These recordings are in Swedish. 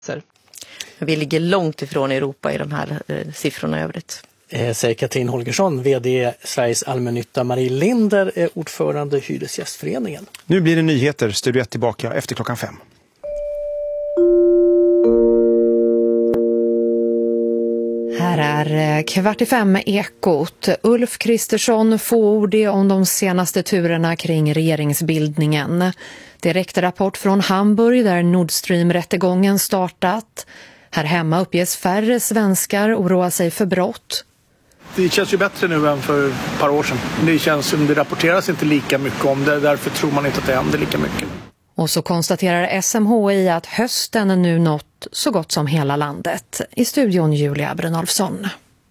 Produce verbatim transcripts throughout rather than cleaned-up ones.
Vi ligger långt ifrån Europa i de här eh, siffrorna i övrigt. Eh, säger Katrin Holgersson, vd Sveriges allmännytta. Marie Linder är ordförande i Hyresgästföreningen. Nu blir det nyheter, Studio ett tillbaka efter klockan fem. Här är kvart i fem Ekot. Ulf Kristersson fåordig om de senaste turerna kring regeringsbildningen. Direkt rapport från Hamburg där Nord Stream-rättegången startat. Här hemma uppges färre svenskar oroa sig för brott. Det känns ju bättre nu än för ett par år sedan. Det känns som det rapporteras inte lika mycket om det. Därför tror man inte att det händer lika mycket. Och så konstaterar S M H I att hösten nu nått så gott som hela landet. I studion Julia Brynolfsson.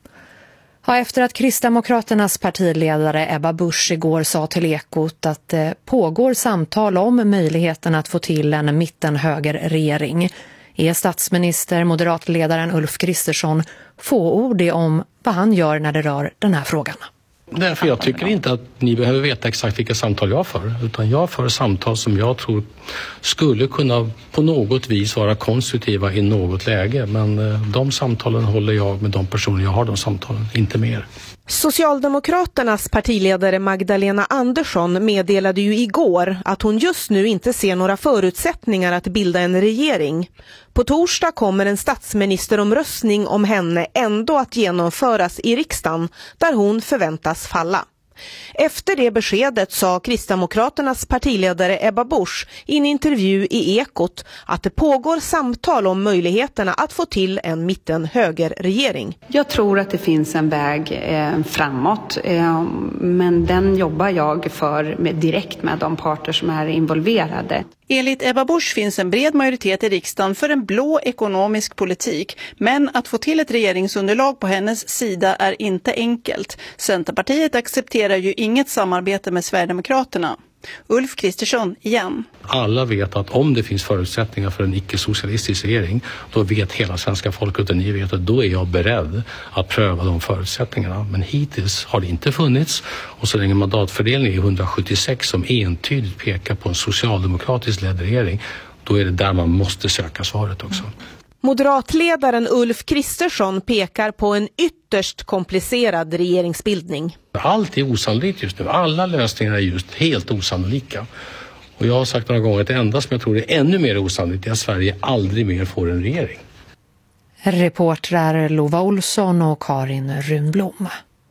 Ja, efter att Kristdemokraternas partiledare Ebba Busch igår sa till Ekot att det pågår samtal om möjligheten att få till en mittenhögerregering är statsminister, moderatledaren Ulf Kristersson fåordig om vad han gör när det rör den här frågan. Därför jag tycker inte att ni behöver veta exakt vilka samtal jag för, utan jag för samtal som jag tror skulle kunna på något vis vara konstruktiva i något läge. Men de samtalen håller jag med de personer jag har de samtalen, inte mer. Socialdemokraternas partiledare Magdalena Andersson meddelade ju igår att hon just nu inte ser några förutsättningar att bilda en regering. På torsdag kommer en statsministeromröstning om henne ändå att genomföras i riksdagen där hon förväntas falla. Efter det beskedet sa Kristdemokraternas partiledare Ebba Busch i en intervju i Ekot att det pågår samtal om möjligheterna att få till en mitten-högerregering. Jag tror att det finns en väg eh, framåt, eh, men den jobbar jag för med, direkt med de parter som är involverade. Enligt Ebba Busch finns en bred majoritet i riksdagen för en blå ekonomisk politik, men att få till ett regeringsunderlag på hennes sida är inte enkelt. Centerpartiet accepterar ju inget samarbete med Sverigedemokraterna. Ulf Kristersson igen. Alla vet att om det finns förutsättningar för en icke-socialistisk regering, då vet hela svenska folket och ni vet att då är jag beredd att pröva de förutsättningarna. Men hittills har det inte funnits, och så länge mandatfördelningen är hundrasjuttiosex som entydigt pekar på en socialdemokratisk ledd regering, då är det där man måste söka svaret också. Moderatledaren Ulf Kristersson pekar på en ytterst komplicerad regeringsbildning. Allt är osannolikt just nu. Alla lösningar är just helt osannolika. Och jag har sagt några gånger att det enda som jag tror är ännu mer osannolikt är att Sverige aldrig mer får en regering. Reportrar Lova Olsson och Karin Runblom.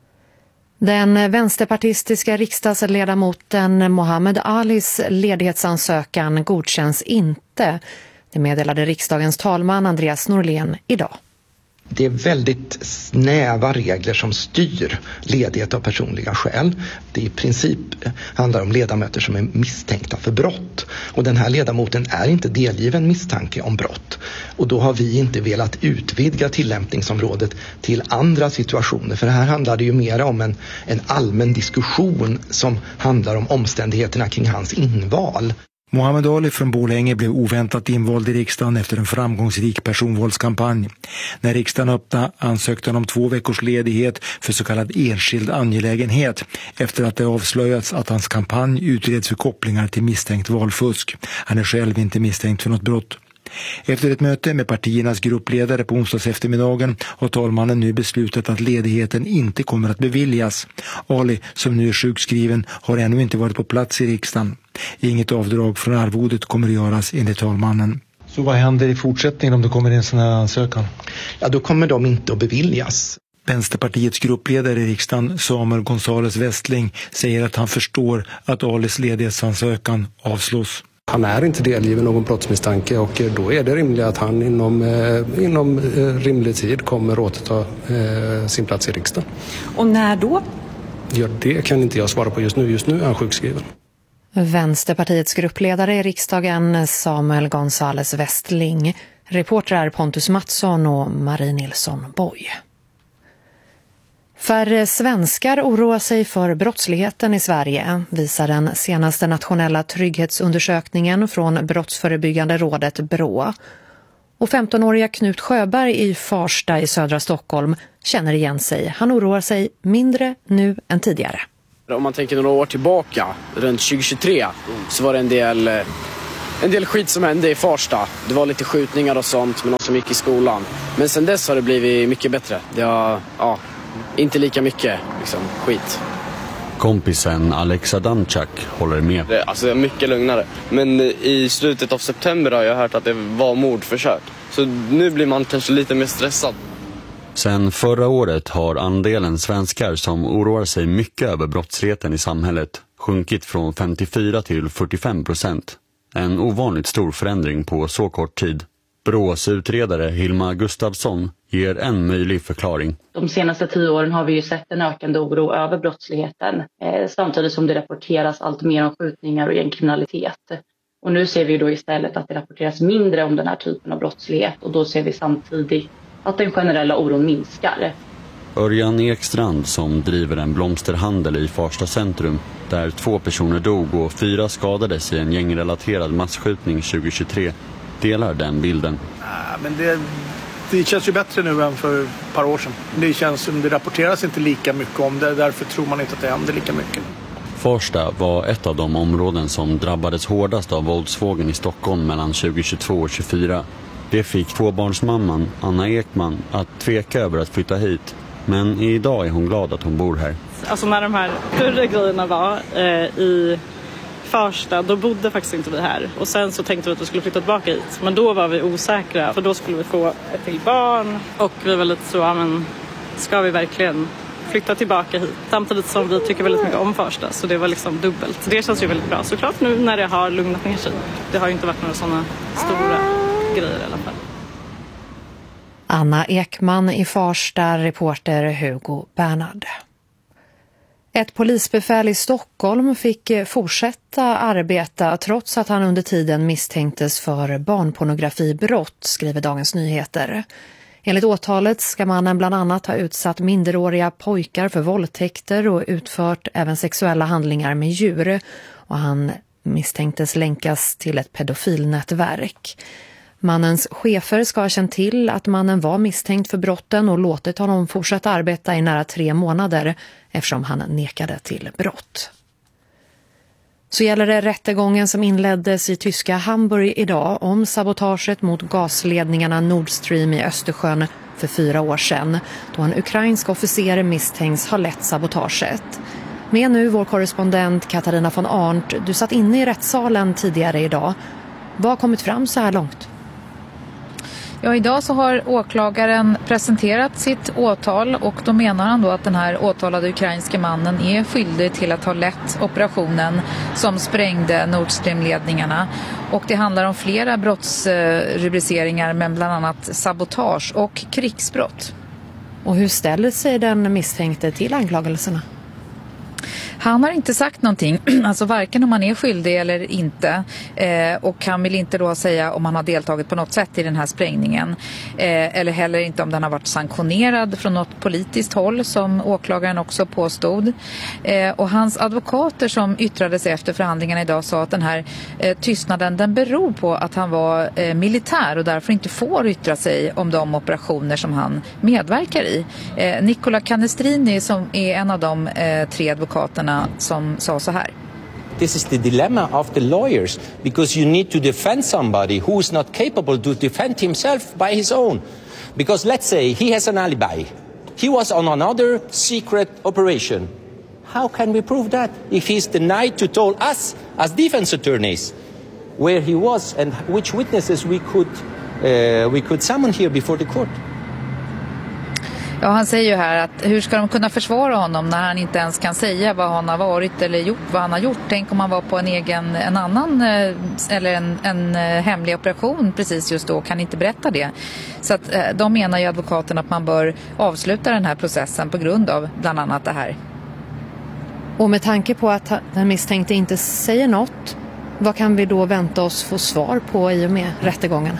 Den vänsterpartistiska riksdagsledamoten Mohammed Alis ledighetsansökan godkänns inte. Det meddelade riksdagens talman Andreas Norlén idag. Det är väldigt snäva regler som styr ledighet av personliga skäl. Det i princip handlar om ledamöter som är misstänkta för brott. Och den här ledamoten är inte delgiven misstanke om brott. Och då har vi inte velat utvidga tillämpningsområdet till andra situationer. För här handlar det ju mer om en, en allmän diskussion som handlar om omständigheterna kring hans inval. Mohammed Ali från Borlänge blev oväntat invald i riksdagen efter en framgångsrik personvalskampanj. När riksdagen öppnade ansökte han om två veckors ledighet för så kallad enskild angelägenhet efter att det avslöjats att hans kampanj utreds för kopplingar till misstänkt valfusk. Han är själv inte misstänkt för något brott. Efter ett möte med partiernas gruppledare på onsdags eftermiddagen har talmannen nu beslutat att ledigheten inte kommer att beviljas. Ali, som nu är sjukskriven, har ännu inte varit på plats i riksdagen. Inget avdrag från arvodet kommer att göras enligt talmannen. Så vad händer i fortsättningen om det kommer in en sån här ansökan? Ja, då kommer de inte att beviljas. Vänsterpartiets gruppledare i riksdagen, Samuel Gonzales Westling, säger att han förstår att Alis ledighetsansökan avslås. Han är inte delgiven någon brottsmisstanke och då är det rimligt att han inom, eh, inom eh, rimlig tid kommer återta eh, sin plats i riksdagen. Och när då? Ja, det kan inte jag svara på just nu. Just nu är han sjukskriven. Vänsterpartiets gruppledare i riksdagen, Samuel Gonzales Westling. Reportrar Pontus Mattsson och Marie Nilsson Boy. Färre svenskar oroar sig för brottsligheten i Sverige, visar den senaste nationella trygghetsundersökningen från Brottsförebyggande rådet Brå. Och femtonåriga Knut Sjöberg i Farsta i södra Stockholm känner igen sig. Han oroar sig mindre nu än tidigare. Om man tänker några år tillbaka, runt tjugo tjugotre, så var det en del en del skit som hände i Farsta. Det var lite skjutningar och sånt med någon som gick i skolan. Men sen dess har det blivit mycket bättre. Det har, ja, inte lika mycket liksom, skit. Kompisen Alex Adamczak håller med. Det, alltså det är mycket lugnare. Men i slutet av september har jag hört att det var mordförsök. Så nu blir man kanske lite mer stressad. Sen förra året har andelen svenskar som oroar sig mycket över brottsligheten i samhället sjunkit från femtiofyra till fyrtiofem procent. En ovanligt stor förändring på så kort tid. Brås utredare Hilma Gustafsson ger en möjlig förklaring. De senaste tio åren har vi ju sett en ökande oro över brottsligheten. Eh, samtidigt som det rapporteras allt mer om skjutningar och gängkriminalitet. Och nu ser vi då istället att det rapporteras mindre om den här typen av brottslighet. Och då ser vi samtidigt att den generella oron minskar. Örjan Ekstrand som driver en blomsterhandel i Farsta centrum där två personer dog och fyra skadades i en gängrelaterad masskjutning tjugohundratjugotre delar den bilden. Ja, men det, det känns ju bättre nu än för ett par år sedan. Det känns som det rapporteras inte lika mycket om det, därför tror man inte att det händer lika mycket. Farsta var ett av de områden som drabbades hårdast av våldsvågen i Stockholm mellan tjugohundratjugotvå och tjugofyra. Det fick tvåbarnsmamman Anna Ekman att tveka över att flytta hit. Men idag är hon glad att hon bor här. Alltså när de här större grejerna var eh, i Farsta, då bodde faktiskt inte vi här. Och sen så tänkte vi att vi skulle flytta tillbaka hit. Men då var vi osäkra, för då skulle vi få ett till barn. Och vi var lite så, ja men ska vi verkligen flytta tillbaka hit? Samtidigt som vi tycker väldigt mycket om Farsta, så det var liksom dubbelt. Så det känns ju väldigt bra. Såklart nu när det har lugnat ner sig. Det har ju inte varit några sådana stora grejer i alla fall. Anna Ekman i Farsta, reporter Hugo Bernhard. Ett polisbefäl i Stockholm fick fortsätta arbeta trots att han under tiden misstänktes för barnpornografibrott, skriver Dagens Nyheter. Enligt åtalet ska mannen bland annat ha utsatt minderåriga pojkar för våldtäkter och utfört även sexuella handlingar med djur, och han misstänktes länkas till ett pedofilnätverk. Mannens chefer ska ha känt till att mannen var misstänkt för brotten och låtit honom fortsätta arbeta i nära tre månader eftersom han nekade till brott. Så gäller det rättegången som inleddes i tyska Hamburg idag om sabotaget mot gasledningarna Nord Stream i Östersjön för fyra år sedan, då en ukrainsk officer misstänks ha lett sabotaget. Med nu vår korrespondent Katarina von Arndt. Du satt inne i rättssalen tidigare idag. Vad har kommit fram så här långt? Ja, idag så har åklagaren presenterat sitt åtal, och då menar han då att den här åtalade ukrainska mannen är skyldig till att ha lett operationen som sprängde Nord Stream-ledningarna. Och det handlar om flera brottsrubriceringar, men bland annat sabotage och krigsbrott. Och hur ställer sig den misstänkte till anklagelserna? Han har inte sagt någonting, alltså varken om han är skyldig eller inte, eh, och han vill inte då säga om han har deltagit på något sätt i den här sprängningen, eh, eller heller inte om den har varit sanktionerad från något politiskt håll, som åklagaren också påstod. Eh, och hans advokater som yttrade sig efter förhandlingarna idag sa att den här eh, tystnaden, den beror på att han var eh, militär och därför inte får yttra sig om de operationer som han medverkar i. Eh, Nicola Canestrini, som är en av de eh, tre advokaterna, som sa så här. This is the dilemma of the lawyers, because you need to defend somebody who is not capable to defend himself by his own. Because let's say he has an alibi. He was on another secret operation. How can we prove that if he's denied to tell us as defense attorneys where he was and which witnesses we could uh, we could summon here before the court? Ja, han säger ju här att hur ska de kunna försvara honom när han inte ens kan säga vad han har varit eller gjort, vad han har gjort. Tänk om han var på en egen, en annan eller en, en hemlig operation precis just då och kan inte berätta det. Så att de menar ju advokaterna att man bör avsluta den här processen på grund av bland annat det här. Och med tanke på att den misstänkte inte säger något, vad kan vi då vänta oss få svar på i och med rättegången?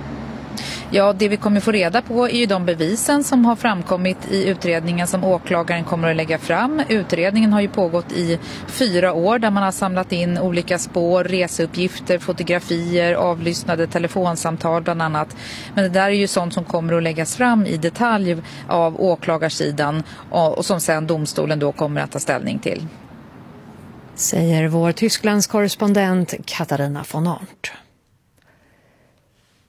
Ja, det vi kommer få reda på är ju de bevisen som har framkommit i utredningen som åklagaren kommer att lägga fram. Utredningen har ju pågått i fyra år där man har samlat in olika spår, reseuppgifter, fotografier, avlyssnade telefonsamtal bland annat. Men det där är ju sånt som kommer att läggas fram i detalj av åklagarsidan och som sen domstolen då kommer att ta ställning till. Säger vår Tysklands korrespondent Katarina von Arndt.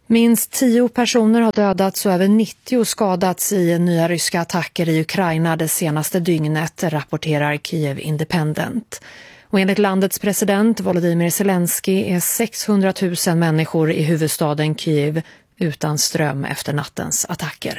Minst tio personer har dödats och över nittio skadats i nya ryska attacker i Ukraina det senaste dygnet, rapporterar Kiev Independent. Och enligt landets president Volodymyr Zelensky är sexhundratusen människor i huvudstaden Kiev utan ström efter nattens attacker.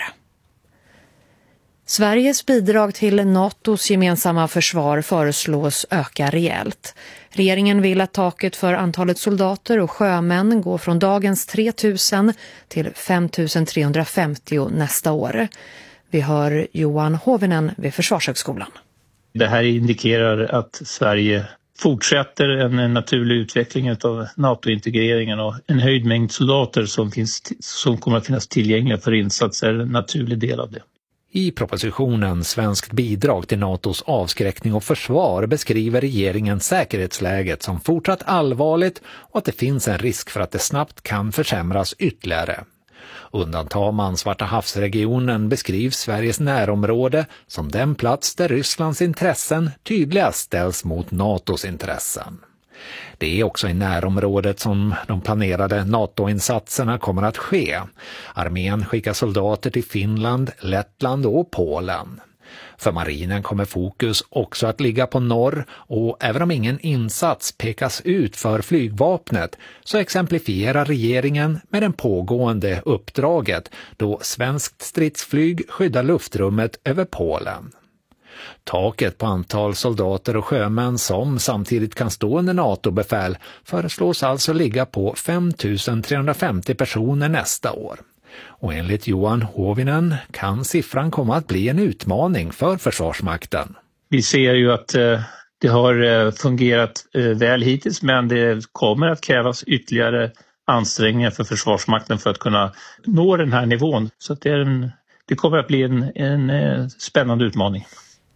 Sveriges bidrag till NATOs gemensamma försvar föreslås öka rejält. Regeringen vill att taket för antalet soldater och sjömän går från dagens tre tusen till fem tusen trehundrafemtio nästa år. Vi hör Johan Hovinen vid Försvarshögskolan. Det här indikerar att Sverige fortsätter en naturlig utveckling av NATO-integreringen, och en höjd mängd soldater som, finns, som kommer att finnas tillgängliga för insatser är en naturlig del av det. I propositionen Svenskt bidrag till NATOs avskräckning och försvar beskriver regeringen säkerhetsläget som fortsatt allvarligt och att det finns en risk för att det snabbt kan försämras ytterligare. Undantar man Svarta havsregionen beskrivs Sveriges närområde som den plats där Rysslands intressen tydligast ställs mot NATOs intressen. Det är också i närområdet som de planerade NATO-insatserna kommer att ske. Armén skickar soldater till Finland, Lettland och Polen. För marinen kommer fokus också att ligga på norr, och även om ingen insats pekas ut för flygvapnet så exemplifierar regeringen med den pågående uppdraget då svenskt stridsflyg skyddar luftrummet över Polen. Taket på antal soldater och sjömän som samtidigt kan stå under NATO-befäl föreslås alltså ligga på fem tusen trehundrafemtio personer nästa år. Och enligt Johan Hovinen kan siffran komma att bli en utmaning för Försvarsmakten. Vi ser ju att eh, det har eh, fungerat eh, väl hittills, men det kommer att krävas ytterligare ansträngningar för Försvarsmakten för att kunna nå den här nivån. Så att det, är en, det kommer att bli en, en eh, spännande utmaning.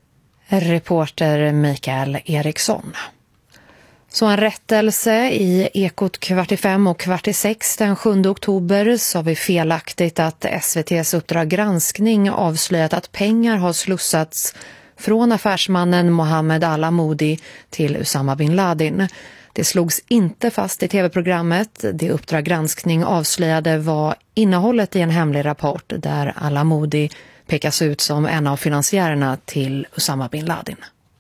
Reporter Mikael Eriksson. Så en rättelse: i Ekot kvart i fem och kvart i sex den sjunde oktober sa vi felaktigt att S V T:s Uppdrag granskning avslöjat att pengar har slussats från affärsmannen Mohammed Al-Amoudi till Usama bin Laden. Det slogs inte fast i tv-programmet. Det Uppdrag granskning avslöjade var innehållet i en hemlig rapport där Al-Amoudi pekas ut som en av finansiärerna till Usama bin Laden.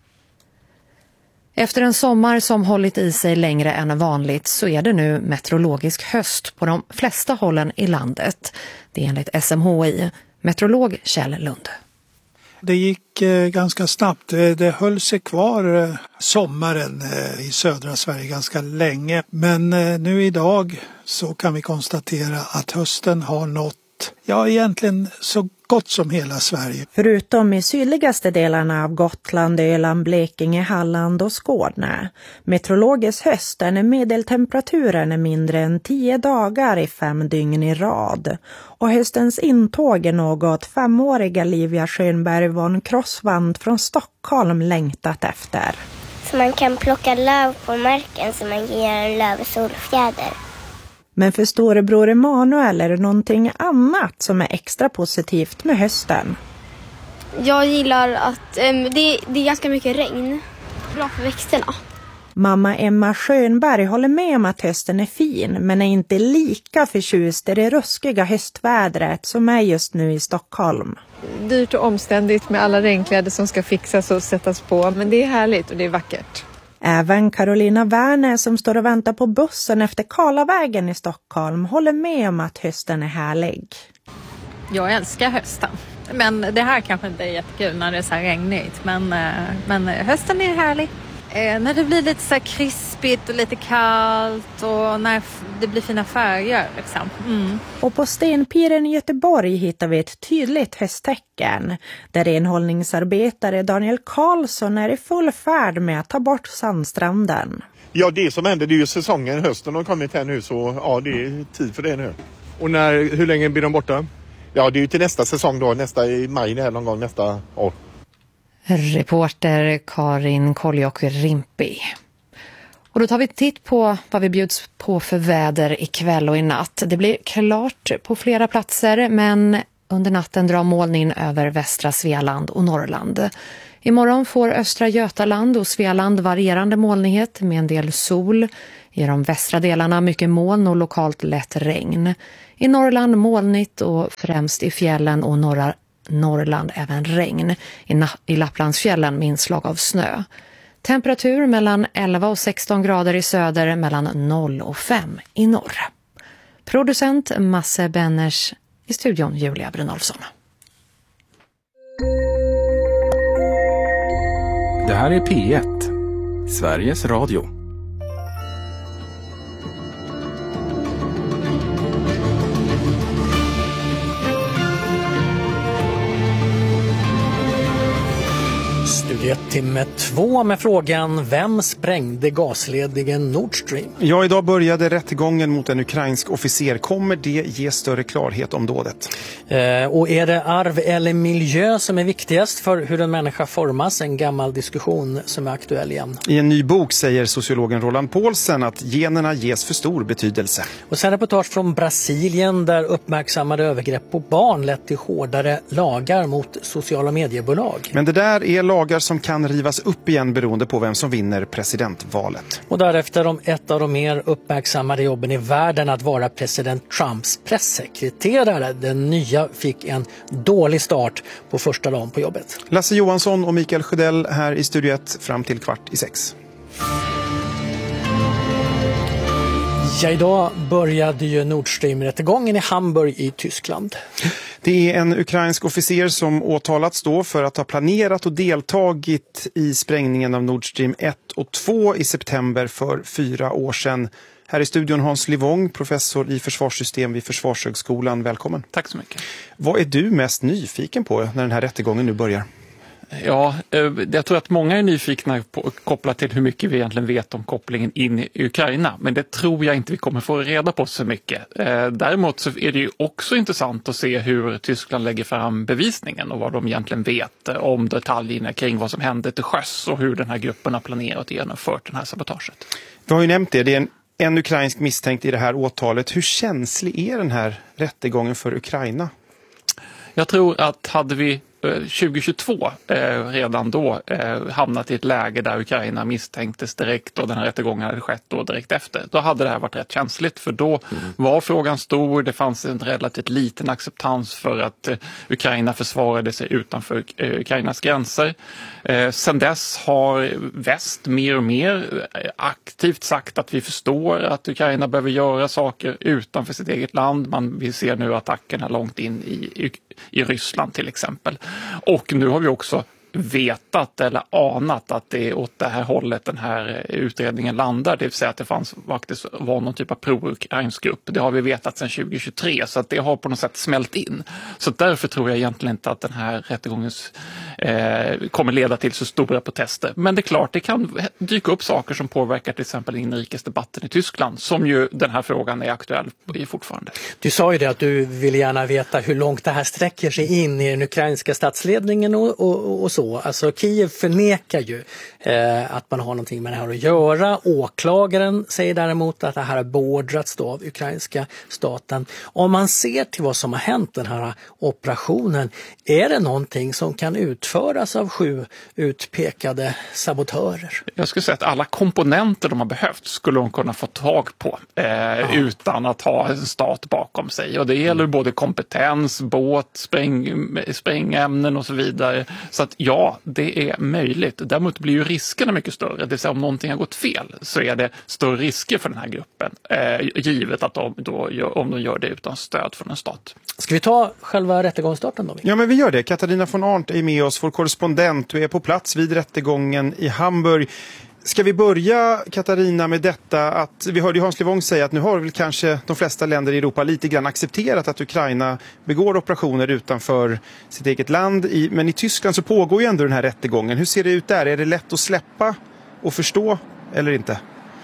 Efter en sommar som hållit i sig längre än vanligt så är det nu meteorologisk höst på de flesta hållen i landet. Det är enligt S M H I. Meteorolog Kjell Lund. Det gick eh, ganska snabbt. Det, det höll sig kvar eh, sommaren eh, i södra Sverige ganska länge. Men eh, nu idag så kan vi konstatera att hösten har nått, ja egentligen så gott som hela Sverige. Förutom i sydligaste delarna av Gotland, Öland, Blekinge, Halland och Skåne. Meteorologisk höst är när medeltemperaturen är mindre än tio dagar i fem dygn i rad. Och höstens intåg är något femåriga Livia Schönberg von Crossvand från Stockholm längtat efter. Så man kan plocka löv på marken så man ger en lövsolfjäder. Men för storebror Emanuel är det någonting annat som är extra positivt med hösten. Jag gillar att um, det, det är ganska mycket regn. Bra för växterna. Mamma Emma Schönberg håller med om att hösten är fin, men är inte lika förtjust i det ruskiga höstvädret som är just nu i Stockholm. Dyrt och omständigt med alla regnkläder som ska fixas och sättas på, men det är härligt och det är vackert. Även Carolina Werner som står och väntar på bussen efter Karlavägen i Stockholm håller med om att hösten är härlig. Jag älskar hösten. Men det här kanske inte är jättekul när det är så här regnigt. Men, men hösten är härlig. Eh, när det blir lite så här krispigt och lite kallt och när det blir fina färger liksom. Mm. Och på Stenpiren i Göteborg hittar vi ett tydligt hösttecken där renhållningsarbetare Daniel Karlsson är i full färd med att ta bort sandstranden. Ja, det som händer det är ju säsongen, hösten har kommit här nu, så ja, det är tid för det nu. Och när, hur länge blir de borta? Ja, det är ju till nästa säsong då, nästa i maj någon gång nästa år. Reporter Karin Koljock-Rimpi. Och då tar vi titt på vad vi bjuds på för väder ikväll och i natt. Det blir klart på flera platser, men under natten drar molnin över västra Svealand och Norrland. Imorgon får östra Götaland och Svealand varierande molnighet med en del sol. I de västra delarna mycket moln och lokalt lätt regn. I Norrland molnigt och främst i fjällen och norra Norrland även regn. I, Na- i Lapplandsfjällen med inslag av snö. Temperatur mellan elva och sexton grader i söder, mellan noll och fem i norr. Producent Masse Benners, i studion Julia Brynolfsson. Det här är P ett, Sveriges Radio. Studiet timme två med frågan: vem sprängde gasledningen Nord Stream? Ja, idag började rättegången mot en ukrainsk officer. Kommer det ge större klarhet om dådet? Eh, och är det arv eller miljö som är viktigast för hur en människa formas? En gammal diskussion som är aktuell igen. I en ny bok säger sociologen Roland Paulsen att generna ges för stor betydelse. Och sen reportage från Brasilien där uppmärksammade övergrepp på barn lett till hårdare lagar mot sociala mediebolag. Men det där är lagar som kan rivas upp igen beroende på vem som vinner presidentvalet. Och därefter om ett av de mer uppmärksammade jobben i världen, att vara president Trumps pressekreterare. Den nya fick en dålig start på första dagen på jobbet. Lasse Johansson och Mikael Sjödell här i Studio ett fram till kvart i sex. Ja, idag började ju Nord Stream-rättegången i Hamburg i Tyskland. Det är en ukrainsk officer som åtalats då för att ha planerat och deltagit i sprängningen av Nord Stream ett och två i september för fyra år sedan. Här i studion Hans Livong, professor i försvarssystem vid Försvarshögskolan. Välkommen. Tack så mycket. Vad är du mest nyfiken på när den här rättegången nu börjar? Ja, jag tror att många är nyfikna på, kopplat till hur mycket vi egentligen vet om kopplingen in i Ukraina. Men det tror jag inte vi kommer få reda på så mycket. Däremot så är det ju också intressant att se hur Tyskland lägger fram bevisningen och vad de egentligen vet om detaljerna kring vad som hände till sjöss och hur den här gruppen har planerat och genomfört den här sabotaget. Vi har ju nämnt det, det är en, en ukrainsk misstänkt i det här åtalet. Hur känslig är den här rättegången för Ukraina? Jag tror att hade vi tjugohundratjugotvå eh, redan då eh, hamnat i ett läge där Ukraina misstänktes direkt och den här rättegången hade skett då direkt efter. Då hade det här varit rätt känsligt, för då mm. var frågan stor. Det fanns en relativt liten acceptans för att eh, Ukraina försvarade sig utanför eh, Ukrainas gränser. Eh, sen dess har väst mer och mer aktivt sagt att vi förstår att Ukraina behöver göra saker utanför sitt eget land. Man, vi ser nu attackerna långt in i, i, i Ryssland till exempel. Och nu har vi också vetat eller anat att det är åt det här hållet den här utredningen landar. Det vill säga att det fanns faktiskt var någon typ av pro-ukrainsk grupp. Det har vi vetat sedan tjugohundratjugotre, så att det har på något sätt smält in. Så därför tror jag egentligen inte att den här rättegången eh, kommer leda till så stora protester. Men det är klart, det kan dyka upp saker som påverkar till exempel inrikesdebatten i Tyskland, som ju den här frågan är aktuell i fortfarande. Du sa ju det att du vill gärna veta hur långt det här sträcker sig in i den ukrainska statsledningen och, och, och så. Alltså Kiev förnekar ju eh, att man har någonting med det här att göra. Åklagaren säger däremot att det här har beordrats då av ukrainska staten. Om man ser till vad som har hänt den här operationen, är det någonting som kan utföras av sju utpekade sabotörer? Jag skulle säga att alla komponenter de har behövt skulle de kunna få tag på eh, utan att ha en stat bakom sig. Och det gäller mm. både kompetens, båt, spräng, sprängämnen och så vidare. Så att ja, det är möjligt. Däremot blir ju riskerna mycket större. Det vill säga om någonting har gått fel så är det större risker för den här gruppen. Eh, givet att de då gör, om de gör det utan stöd från en stat. Ska vi ta själva rättegångsstarten då? Ja, men vi gör det. Katarina von Arndt är med oss, vår korrespondent. Du är på plats vid rättegången i Hamburg. Ska vi börja, Katarina, med detta att vi hörde Hans Livong säga att nu har väl kanske de flesta länder i Europa lite grann accepterat att Ukraina begår operationer utanför sitt eget land. I, men i Tyskland så pågår ju ändå den här rättegången. Hur ser det ut där? Är det lätt att släppa och förstå eller inte?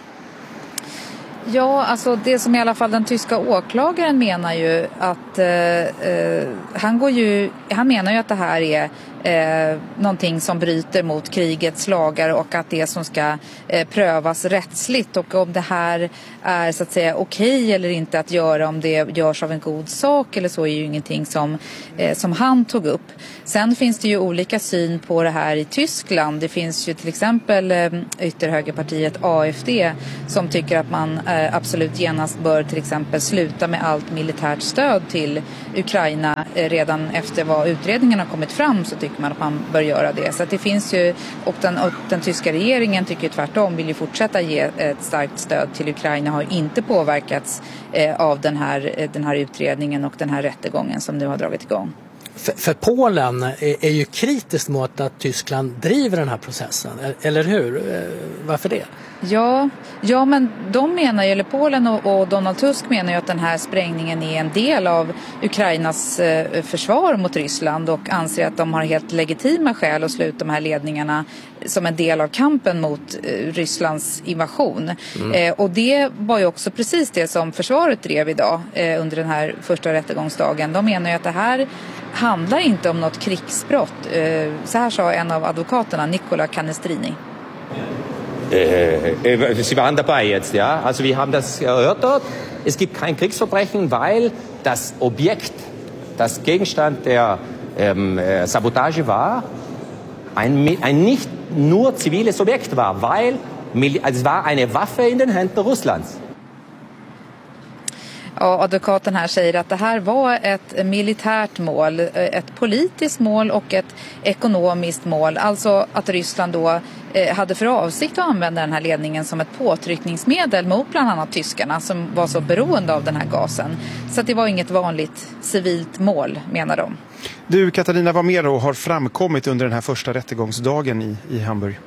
Ja, alltså det som i alla fall den tyska åklagaren menar ju att eh, eh, han går ju, han menar ju att det här är eh, någonting som bryter mot krigets lagar och att det som ska eh, prövas rättsligt, och om det här är så att säga okej eller inte att göra, om det görs av en god sak eller så, är ju ingenting som, eh, som han tog upp. Sen finns det ju olika syn på det här i Tyskland. Det finns ju till exempel eh, ytterhögerpartiet A F D som tycker att man eh, absolut genast bör till exempel sluta med allt militärt stöd till Ukraina eh, redan efter vad utredningen har kommit fram, så tycker man att man bör göra det. Så att det finns ju, och den, och den tyska regeringen tycker tvärtom, vill ju fortsätta ge ett starkt stöd till Ukraina, har inte påverkats eh, av den här, den här utredningen och den här rättegången som nu har dragit igång. För, för Polen är, är ju kritiskt mot att Tyskland driver den här processen, eller hur? Varför det? Ja, ja men de menar ju, eller Polen och, och Donald Tusk menar ju att den här sprängningen är en del av Ukrainas eh, försvar mot Ryssland, och anser att de har helt legitima skäl att sluta de här ledningarna som en del av kampen mot eh, Rysslands invasion. Mm. Eh, och det var ju också precis det som försvaret drev idag eh, under den här första rättegångsdagen. De menar ju att det här handlar inte om något krigsbrott. Eh, så här sa en av advokaterna, Nicola Canestrini. Äh, Sie waren dabei jetzt, ja? Also wir haben das erörtert. Es gibt kein Kriegsverbrechen, weil das Objekt, das Gegenstand der ähm, Sabotage war, ein, ein nicht nur ziviles Objekt war, weil also es war eine Waffe in den Händen Russlands. Ja, advokaten här säger att det här var ett militärt mål, ett politiskt mål och ett ekonomiskt mål. Alltså att Ryssland då eh, hade för avsikt att använda den här ledningen som ett påtryckningsmedel mot bland annat tyskarna som var så beroende av den här gasen. Så att det var inget vanligt civilt mål, menar de. Du Katarina, vad mer då har framkommit under den här första rättegångsdagen i, i Hamburg?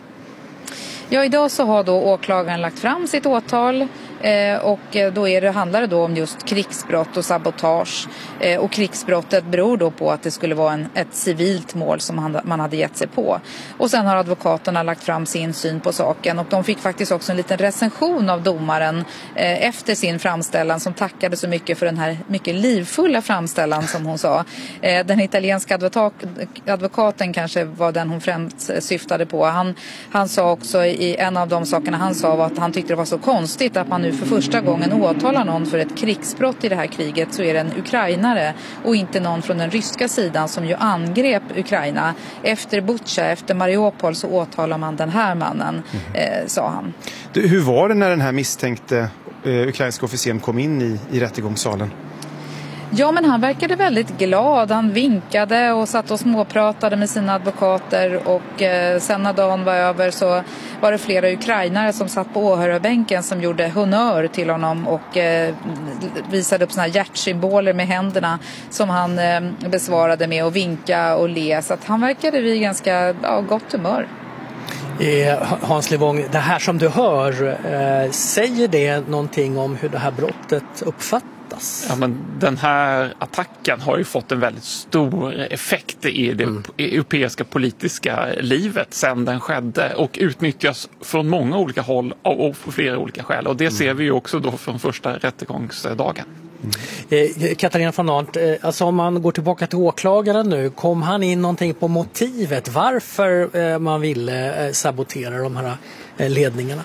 Ja, idag så har då åklagaren lagt fram sitt åtal eh, och då är det, handlar det då om just krigsbrott och sabotage. Eh, och krigsbrottet beror då på att det skulle vara en, ett civilt mål som han, man hade gett sig på. Och sen har advokaterna lagt fram sin syn på saken, och de fick faktiskt också en liten recension av domaren eh, efter sin framställan, som tackade så mycket för den här mycket livfulla framställan som hon sa. Eh, den italienska advokat, advokaten kanske var den hon främst syftade på. Han, han sa också i en av de sakerna han sa var att han tyckte det var så konstigt att man nu för första gången åtalar någon för ett krigsbrott i det här kriget, så är det en ukrainare och inte någon från den ryska sidan som ju angrep Ukraina. Efter Bucha, efter Mariupol, så åtalar man den här mannen, eh, sa han. Du, hur var det när den här misstänkte eh, ukrainska officeren kom in i, i rättegångssalen? Ja, men han verkade väldigt glad. Han vinkade och satt och småpratade med sina advokater, och eh, sen när dagen var över så var det flera ukrainare som satt på åhörarbänken som gjorde honör till honom och eh, visade upp såna här hjärtsymboler med händerna som han eh, besvarade med att vinka och le. Så att han verkade vid ganska ja, gott humör. Eh, Hans Levång, det här som du hör, eh, säger det någonting om hur det här brottet uppfattas? Ja, men den här attacken har ju fått en väldigt stor effekt i det mm. europeiska politiska livet sedan den skedde, och utnyttjas från många olika håll och för flera olika skäl. Och det mm. ser vi ju också då från första rättegångsdagen. Mm. Eh, Katarina von Arndt, eh, alltså om man går tillbaka till åklagaren nu, kom han in någonting på motivet varför eh, man ville eh, sabotera de här eh, ledningarna?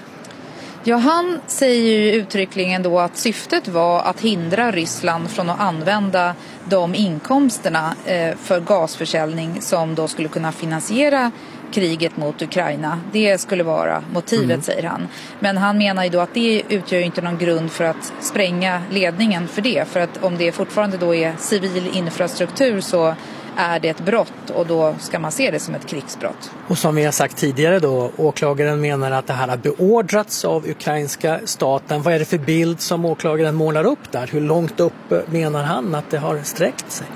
Ja, han säger ju uttryckligen då att syftet var att hindra Ryssland från att använda de inkomsterna eh, för gasförsäljning som då skulle kunna finansiera kriget mot Ukraina. Det skulle vara motivet, mm. säger han. Men han menar ju då att det utgör ju inte någon grund för att spränga ledningen för det. För att om det fortfarande då är civil infrastruktur så är det ett brott, och då ska man se det som ett krigsbrott. Och som vi har sagt tidigare då, åklagaren menar att det här har beordrats av ukrainska staten. Vad är det för bild som åklagaren målar upp där? Hur långt upp menar han att det har sträckt sig?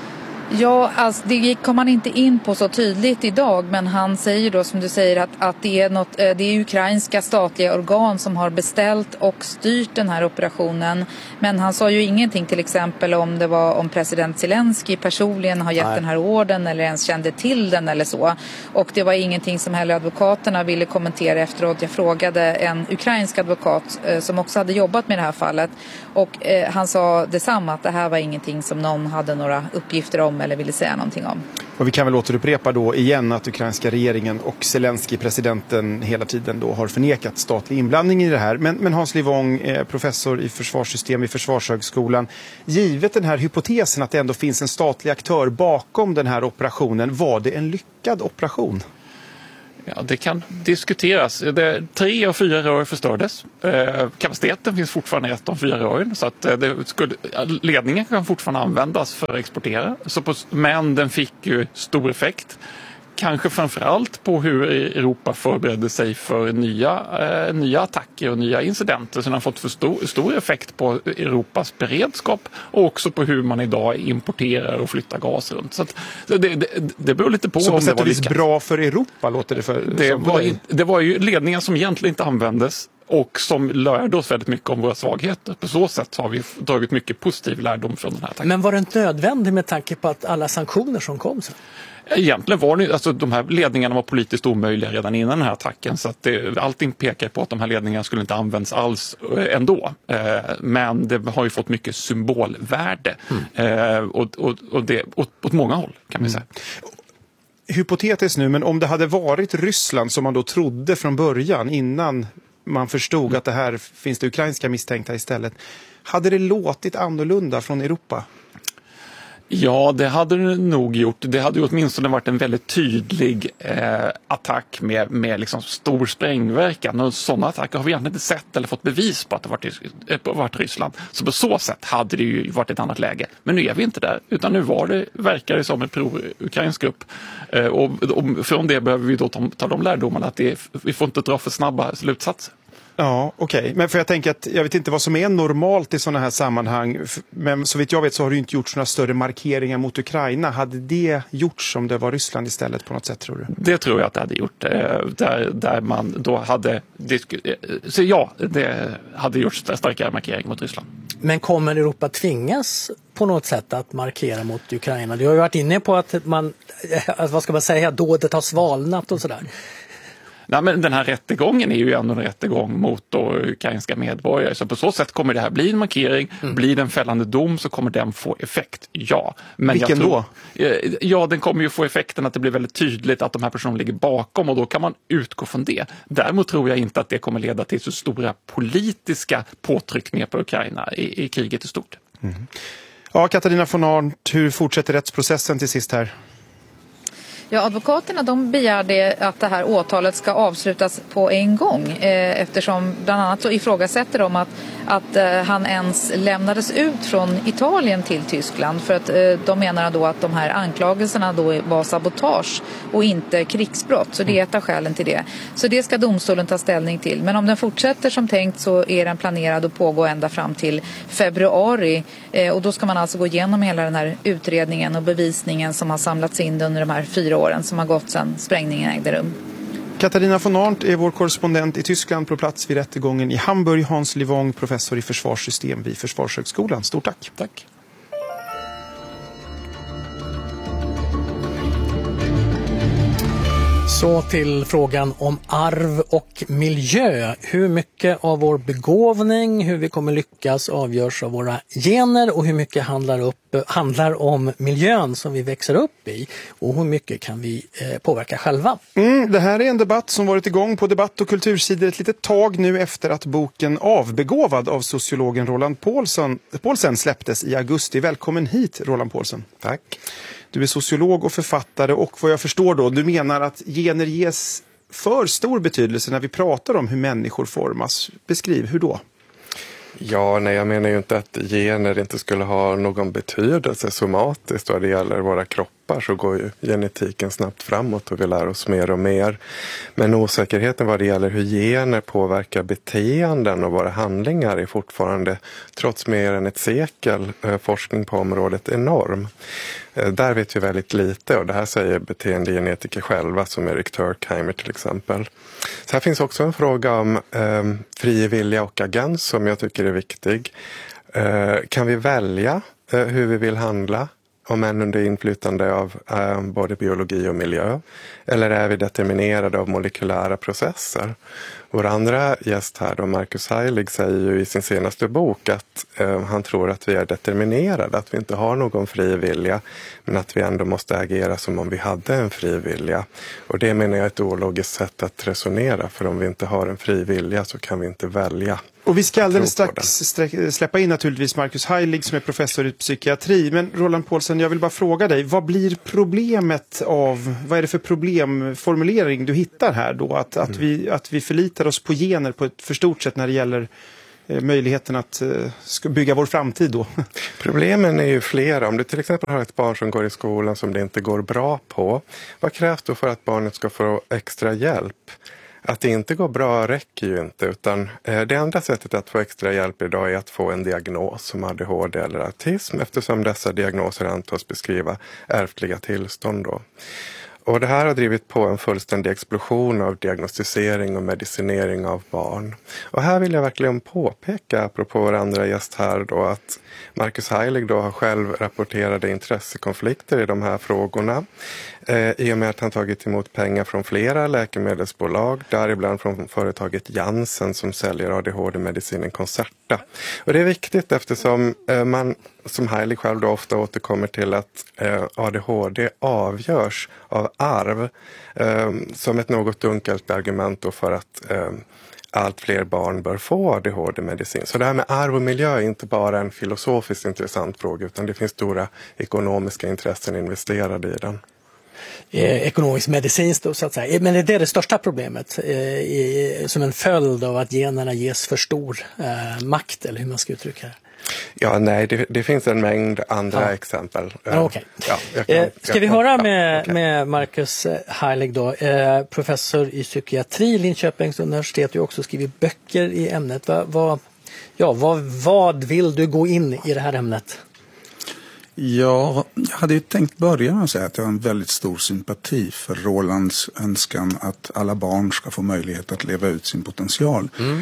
Ja, alltså det kom man inte in på så tydligt idag, men han säger då, som du säger, att, att det, är något, det är ukrainska statliga organ som har beställt och styrt den här operationen. Men han sa ju ingenting till exempel om det var om president Zelensky personligen har gett Nej. den här orden eller ens kände till den eller så. Och det var ingenting som heller advokaterna ville kommentera efteråt. Jag frågade en ukrainsk advokat eh, som också hade jobbat med det här fallet, och eh, han sa detsamma, att det här var ingenting som någon hade några uppgifter om eller ville säga någonting om. Och vi kan väl återupprepa då igen att ukrainska regeringen och Zelensky, presidenten, hela tiden då har förnekat statlig inblandning i det här. Men, men Hans Levång, eh, professor i försvarssystem i Försvarshögskolan, givet den här hypotesen att det ändå finns en statlig aktör bakom den här operationen, var det en lyckad operation? Ja, det kan diskuteras. Det, tre av fyra rör förstördes. Eh, kapaciteten finns fortfarande i ett av fyra rören, så att det skulle, ledningen kan fortfarande användas för att exportera. Så på, men den fick ju stor effekt. Kanske framförallt på hur Europa förberedde sig för nya, eh, nya attacker och nya incidenter. Så den har fått för stor, stor effekt på Europas beredskap och också på hur man idag importerar och flyttar gas runt. Så att, det, det, det beror lite på. Så om på sätt det och vis bra för Europa låter det för. Det var, det var ju ledningar som egentligen inte användes och som lärde oss väldigt mycket om våra svagheter. På så sätt har vi dragit mycket positiv lärdom från den här attacken. Men var det inte nödvändigt med tanke på att alla sanktioner som kom sen? Egentligen var det, alltså de här ledningarna var politiskt omöjliga redan innan den här attacken, så att det, allting pekar på att de här ledningarna skulle inte användas alls ändå. Eh, men det har ju fått mycket symbolvärde mm. eh, och, och, och det åt, åt många håll kan man säga. Mm. Hypotetiskt nu, men om det hade varit Ryssland som man då trodde från början innan man förstod mm. att det här finns det ukrainska misstänkta istället, hade det låtit annorlunda från Europa? Ja, det hade det nog gjort. Det hade ju åtminstone varit en väldigt tydlig eh, attack med, med liksom stor sprängverkan. Och sådana attacker har vi egentligen inte sett eller fått bevis på att det varit, äh, varit Ryssland. Så på så sätt hade det ju varit ett annat läge. Men nu är vi inte där, utan nu var det, verkar det som en pro-ukrainsk grupp. Eh, och, och från det behöver vi då ta, ta de lärdomarna att det, vi får inte dra för snabba slutsatser. Ja, okej. Okay. Men för jag tänker att jag vet inte vad som är normalt i sådana här sammanhang. Men så vitt jag vet så har det inte gjorts några större markeringar mot Ukraina. Hade det gjorts om det var Ryssland istället på något sätt, tror du? Det tror jag att det hade gjort. Där, där man då hade... Så ja, det hade gjorts starkare markering mot Ryssland. Men kommer Europa tvingas på något sätt att markera mot Ukraina? Du har ju varit inne på att man, vad ska man säga, dådet har svalnat och sådär. Nej, men den här rättegången är ju ändå en rättegång mot då ukrainska medborgare. Så på så sätt kommer det här bli en markering. Mm. Blir det en fällande dom så kommer den få effekt, ja. Men vilken jag tror, då? Ja, den kommer ju få effekten att det blir väldigt tydligt att de här personerna ligger bakom och då kan man utgå från det. Däremot tror jag inte att det kommer leda till så stora politiska påtryckningar på Ukraina i, i kriget i stort. Mm. Ja, Katarina von Arndt, hur fortsätter rättsprocessen till sist här? Ja, advokaterna de begärde att det här åtalet ska avslutas på en gång eh, eftersom bland annat så ifrågasätter de att, att eh, han ens lämnades ut från Italien till Tyskland för att eh, de menar då att de här anklagelserna då var sabotage och inte krigsbrott, så det är ett av skälen till det. Så det ska domstolen ta ställning till, men om den fortsätter som tänkt så är den planerad att pågå ända fram till februari eh, och då ska man alltså gå igenom hela den här utredningen och bevisningen som har samlats in under de här fyra åren som har gått sedan sprängningen ägde rum. Katarina von Arndt är vår korrespondent i Tyskland på plats vid rättegången i Hamburg. Hans Livong, professor i försvarssystem vid Försvarshögskolan. Stort tack. Tack. Så till frågan om arv och miljö. Hur mycket av vår begåvning, hur vi kommer lyckas avgörs av våra gener och hur mycket handlar, upp, handlar om miljön som vi växer upp i och hur mycket kan vi eh, påverka själva. Mm, det här är en debatt som varit igång på debatt- och kultursidor ett litet tag nu efter att boken Avbegåvad av sociologen Roland Paulsen, Paulsen släpptes i augusti. Välkommen hit, Roland Paulsen. Tack. Du är sociolog och författare och vad jag förstår då, du menar att gener ges för stor betydelse när vi pratar om hur människor formas. Beskriv, hur då? Ja, nej, jag menar ju inte att gener inte skulle ha någon betydelse somatiskt vad det gäller våra kroppar, så går ju genetiken snabbt framåt och vi lär oss mer och mer. Men osäkerheten vad det gäller hur gener påverkar beteenden och våra handlingar är fortfarande, trots mer än ett sekel forskning på området, enorm. Där vet vi väldigt lite och det här säger beteendegenetiker själva som Erik Turkheimer till exempel. Så här finns också en fråga om eh, fri vilja och agens som jag tycker är viktig. Eh, kan vi välja eh, hur vi vill handla om än under inflytande av eh, både biologi och miljö? Eller är vi determinerade av molekylära processer? Vår andra gäst här då, Marcus Heilig, säger ju i sin senaste bok att eh, han tror att vi är determinerade, att vi inte har någon fri vilja, men att vi ändå måste agera som om vi hade en fri vilja. Och det menar jag är ett ologiskt sätt att resonera, för om vi inte har en fri vilja så kan vi inte välja. Och vi ska alldeles strax släppa in naturligtvis Marcus Heilig som är professor i psykiatri. Men Roland Paulsen, jag vill bara fråga dig, vad blir problemet av, vad är det för problemformulering du hittar här då? Att, att, mm. vi, att vi förlitar oss på gener på ett för stort sätt när det gäller eh, möjligheten att eh, bygga vår framtid då? Problemen är ju flera. Om du till exempel har ett barn som går i skolan som det inte går bra på, vad krävs då för att barnet ska få extra hjälp? Att det inte går bra räcker ju inte, utan eh, det andra sättet att få extra hjälp idag är att få en diagnos som A D H D eller autism, eftersom dessa diagnoser antas beskriva ärftliga tillstånd då. Och det här har drivit på en fullständig explosion av diagnostisering och medicinering av barn. Och här vill jag verkligen påpeka, apropå vår andra gäst här då, att Marcus Heilig då har själv rapporterade intressekonflikter i de här frågorna. Eh, I och med att han tagit emot pengar från flera läkemedelsbolag, däribland från företaget Janssen som säljer A D H D-medicinen Concerta. Och det är viktigt eftersom eh, man som Heilig själv då ofta återkommer till att eh, A D H D avgörs av arv eh, som ett något dunkelt argument då för att eh, allt fler barn bör få A D H D-medicin. Så det här med arv och miljö är inte bara en filosofiskt intressant fråga, utan det finns stora ekonomiska intressen investerade i den. Eh, ekonomisk medicinskt då, så att säga. Men är det det största problemet eh, i, som en följd av att generna ges för stor eh, makt, eller hur man ska uttrycka det? Ja, nej, det, det finns en mängd andra ja. exempel. Ja, okay. ja, jag kan, eh, ska jag vi kan, höra ja, med, okay. med Marcus Heilig då, eh, professor i psykiatri, Linköpings universitet, och också skrivit böcker i ämnet. Va, va, ja, vad, vad vill du gå in i det här ämnet? Ja, jag hade ju tänkt börja med att säga att jag har en väldigt stor sympati för Rolands önskan att alla barn ska få möjlighet att leva ut sin potential. Mm.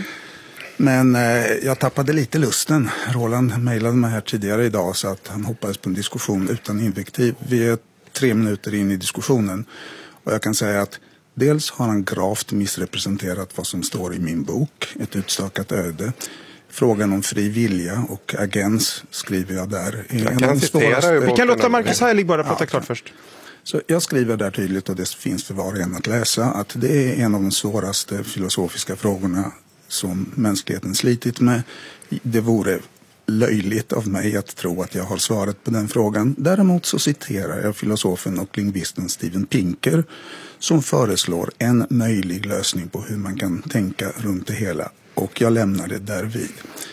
Men eh, jag tappade lite lusten. Roland mejlade mig här tidigare idag så att han hoppades på en diskussion utan invektiv. Vi är tre minuter in i diskussionen och jag kan säga att dels har han gravt missrepresenterat vad som står i min bok, Ett utstakat öde. Frågan om fri vilja och agens skriver jag där. Jag kan citera Vi kan låta Marcus Heilig bara prata ja, klart först. Så jag skriver där tydligt, och det finns för var och en att läsa, att det är en av de svåraste filosofiska frågorna som mänskligheten slitit med. Det vore löjligt av mig att tro att jag har svaret på den frågan. Däremot så citerar jag filosofen och lingvisten Steven Pinker som föreslår en möjlig lösning på hur man kan tänka runt det hela. Och jag lämnar det där vid.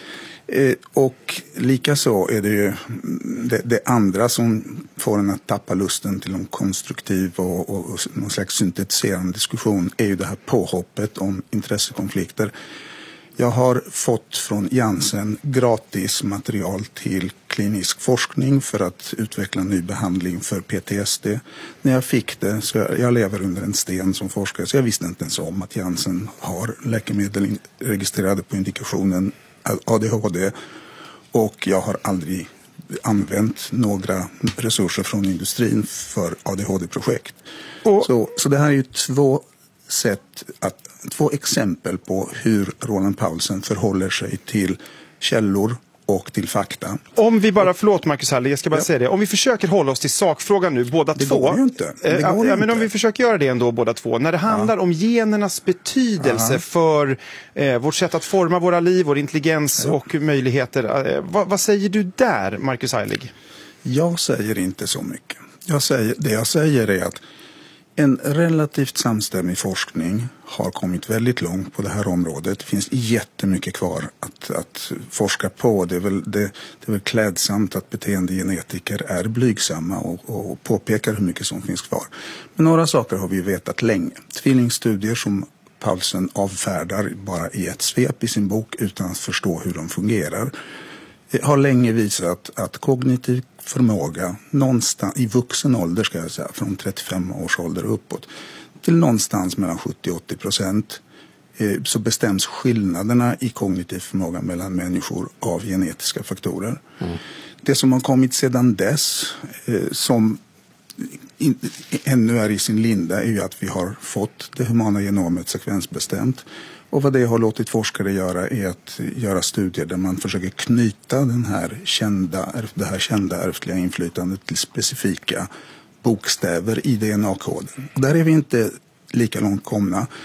Eh, och likaså är det ju det, det andra som får en att tappa lusten till en konstruktiv och, och, och någon slags syntetiserande diskussion är ju det här påhoppet om intressekonflikter. Jag har fått från Janssen gratis material till klinisk forskning för att utveckla ny behandling för P T S D. När jag fick det, så jag, jag lever under en sten som forskare, så jag visste inte ens om att Janssen har läkemedel registrerade på indikationen A D H D, och jag har aldrig använt några resurser från industrin för A D H D-projekt. Så, så det här är ju två sätt att, två exempel på hur Roland Paulsen förhåller sig till källor och till fakta. Om vi bara, förlåt Marcus Heilig, jag ska bara ja. säga det. Om vi försöker hålla oss till sakfrågan nu, båda det två. Går ju inte. Det går ja, ju ja, inte. men om vi försöker göra det ändå, båda två. När det handlar ja. om genernas betydelse Aha. för eh, vårt sätt att forma våra liv, vår intelligens ja. och möjligheter. Eh, vad, vad säger du där, Marcus Heilig? Jag säger inte så mycket. Jag säger, det jag säger är att en relativt samstämmig forskning har kommit väldigt långt på det här området. Det finns jättemycket kvar att, att forska på. Det är, väl, det, det är väl klädsamt att beteendegenetiker är blygsamma och, och påpekar hur mycket som finns kvar. Men några saker har vi vetat länge. Tvillingstudier som Paulsen avfärdar bara i ett svep i sin bok utan att förstå hur de fungerar, har länge visat att kognitiv förmåga någonstans i vuxen ålder, ska jag säga, från trettiofem års ålder uppåt till någonstans mellan sjuttio till åttio procent eh, så bestäms skillnaderna i kognitiv förmåga mellan människor av genetiska faktorer. Mm. Det som har kommit sedan dess eh, som in, ännu är i sin linda är ju att vi har fått det humana genomet sekvensbestämt. Och vad det har låtit forskare göra är att göra studier där man försöker knyta den här kända, det här kända ärftliga inflytandet till specifika bokstäver i D N A-koden. Där är vi inte lika långt komna.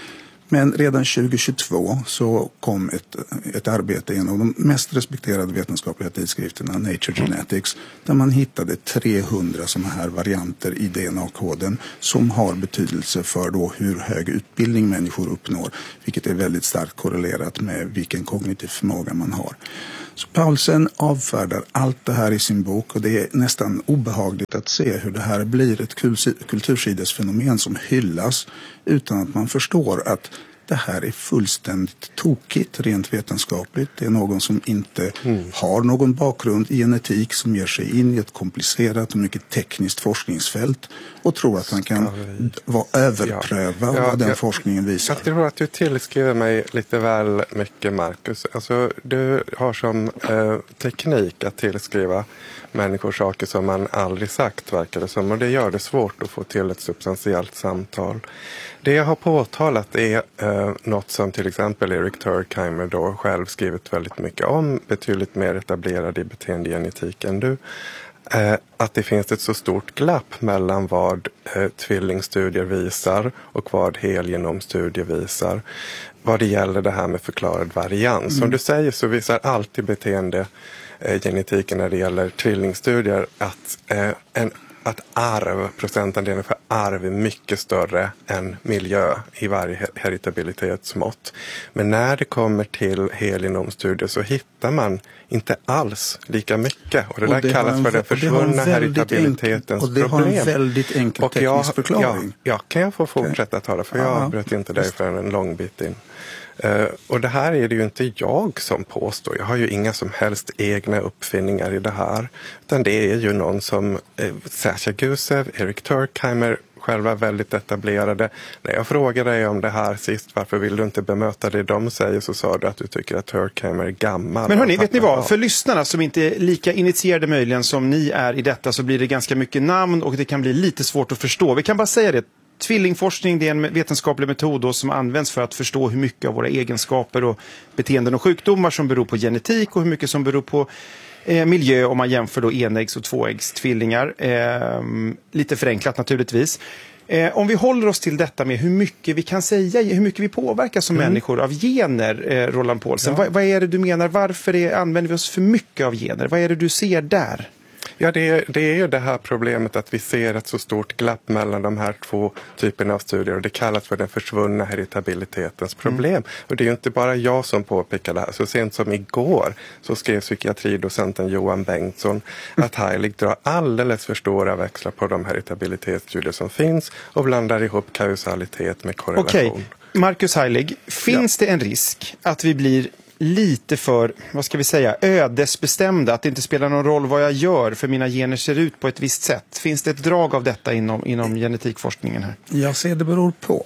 Men redan tjugohundratjugotvå så kom ett, ett arbete i en av de mest respekterade vetenskapliga tidskrifterna, Nature Genetics, där man hittade trehundra sådana här varianter i D N A-koden som har betydelse för då hur hög utbildning människor uppnår, vilket är väldigt starkt korrelerat med vilken kognitiv förmåga man har. Så Paulsen avfärdar allt det här i sin bok, och det är nästan obehagligt att se hur det här blir ett kultursidesfenomen som hyllas utan att man förstår att det här är fullständigt tokigt rent vetenskapligt. Det är någon som inte mm. har någon bakgrund i genetik, som ger sig in i ett komplicerat och mycket tekniskt forskningsfält och tror att man kan vara överpröva ja. Ja, vad den jag, forskningen visar. Jag tror att du tillskriver mig lite väl mycket, Marcus. Alltså, du har som eh, teknik att tillskriva människor saker som man aldrig sagt, verkar det som. Och det gör det svårt att få till ett substantiellt samtal. Det jag har påtalat är eh, något som till exempel Eric Turkheimer då själv skrivit väldigt mycket om, betydligt mer etablerad i beteendegenetik än du. Eh, att det finns ett så stort glapp mellan vad eh, tvillingstudier visar och vad helgenomstudier visar. Vad det gäller det här med förklarad varians. Mm. Som du säger så visar alltid beteende eh, genetiken när det gäller tvillingstudier att eh, en att arv, procentandelen för arv är mycket större än miljö i varje heritabilitetsmått. Men när det kommer till helgenomstudier så hittar man inte alls lika mycket. Och det och där det kallas en, för den försvunna heritabilitetens problem. Och det problem. har en väldigt enkel och teknisk jag, förklaring. Ja, ja, kan jag få fortsätta okay. tala? För jag Aha. bröt inte dig för en lång bit in. Uh, och det här är det ju inte jag som påstår. Jag har ju inga som helst egna uppfinningar i det här. Utan det är ju någon som uh, Sasha Gusev, Eric Turkheimer, själva väldigt etablerade. När jag frågade dig om det här sist, varför vill du inte bemöta det de säger, så sa du att du tycker att Turkheimer är gammal. Men hörni, vet ni vad? För lyssnarna som inte är lika initierade möjligen som ni är i detta, så blir det ganska mycket namn och det kan bli lite svårt att förstå. Vi kan bara säga det. Tvillingforskning, det är en vetenskaplig metod då som används för att förstå hur mycket av våra egenskaper och beteenden och sjukdomar som beror på genetik och hur mycket som beror på eh, miljö, om man jämför då enäggs- och tvåäggstvillingar. Eh, lite förenklat naturligtvis. Eh, om vi håller oss till detta med hur mycket vi kan säga, hur mycket vi påverkas som mm. människor av gener, eh, Roland Paulsen. Ja. Va, vad är det du menar? Varför är, använder vi oss för mycket av gener? Vad är det du ser där? Ja, det är, det är ju det här problemet att vi ser ett så stort glapp mellan de här två typerna av studier, och det kallas för den försvunna heritabilitetens problem. Mm. Och det är ju inte bara jag som påpekar det här. Så sent som igår så skrev psykiatridocenten Johan Bengtsson mm. att Heilig drar alldeles för stora växlar på de heritabilitetsstudier som finns och blandar ihop kausalitet med korrelation. Okej, okay. Marcus Heilig, finns ja. det en risk att vi blir lite för, vad ska vi säga, ödesbestämda, att det inte spelar någon roll vad jag gör för mina gener ser ut på ett visst sätt? Finns det ett drag av detta inom, inom genetikforskningen här? Jag ser det beror på.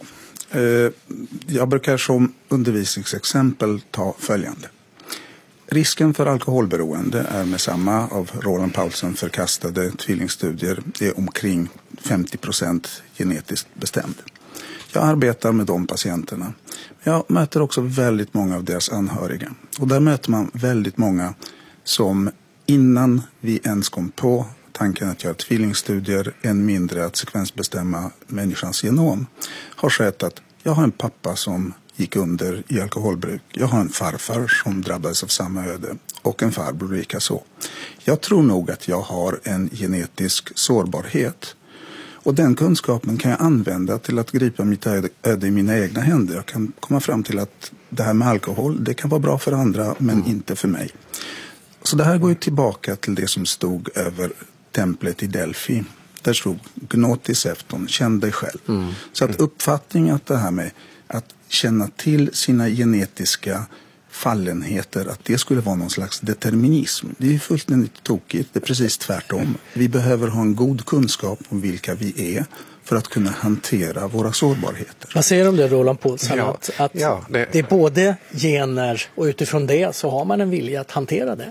Jag brukar som undervisningsexempel ta följande. Risken för alkoholberoende är med samma av Roland Paulsen förkastade tvillingstudier är omkring femtio procent genetiskt bestämd. Jag arbetar med de patienterna. Jag möter också väldigt många av deras anhöriga. Och där möter man väldigt många som innan vi ens kom på tanken att göra tvillingstudier, än mindre att sekvensbestämma människans genom, har sett att jag har en pappa som gick under i alkoholbruk. Jag har en farfar som drabbades av samma öde och en farbror lika så. Jag tror nog att jag har en genetisk sårbarhet. Och den kunskapen kan jag använda till att gripa mitt öde i mina egna händer. Jag kan komma fram till att det här med alkohol, det kan vara bra för andra men mm. inte för mig. Så det här går ju tillbaka till det som stod över templet i Delphi. Där stod gnotis efton, känn dig själv. Mm. Så att uppfattningen att det här med att känna till sina genetiska fallenheter, att det skulle vara någon slags determinism. Det är ju fullständigt tokigt. Det är precis tvärtom. Vi behöver ha en god kunskap om vilka vi är för att kunna hantera våra sårbarheter. Vad säger du om det, Roland Paulsen? Ja, att att ja, det... det är både gener och utifrån det så har man en vilja att hantera det?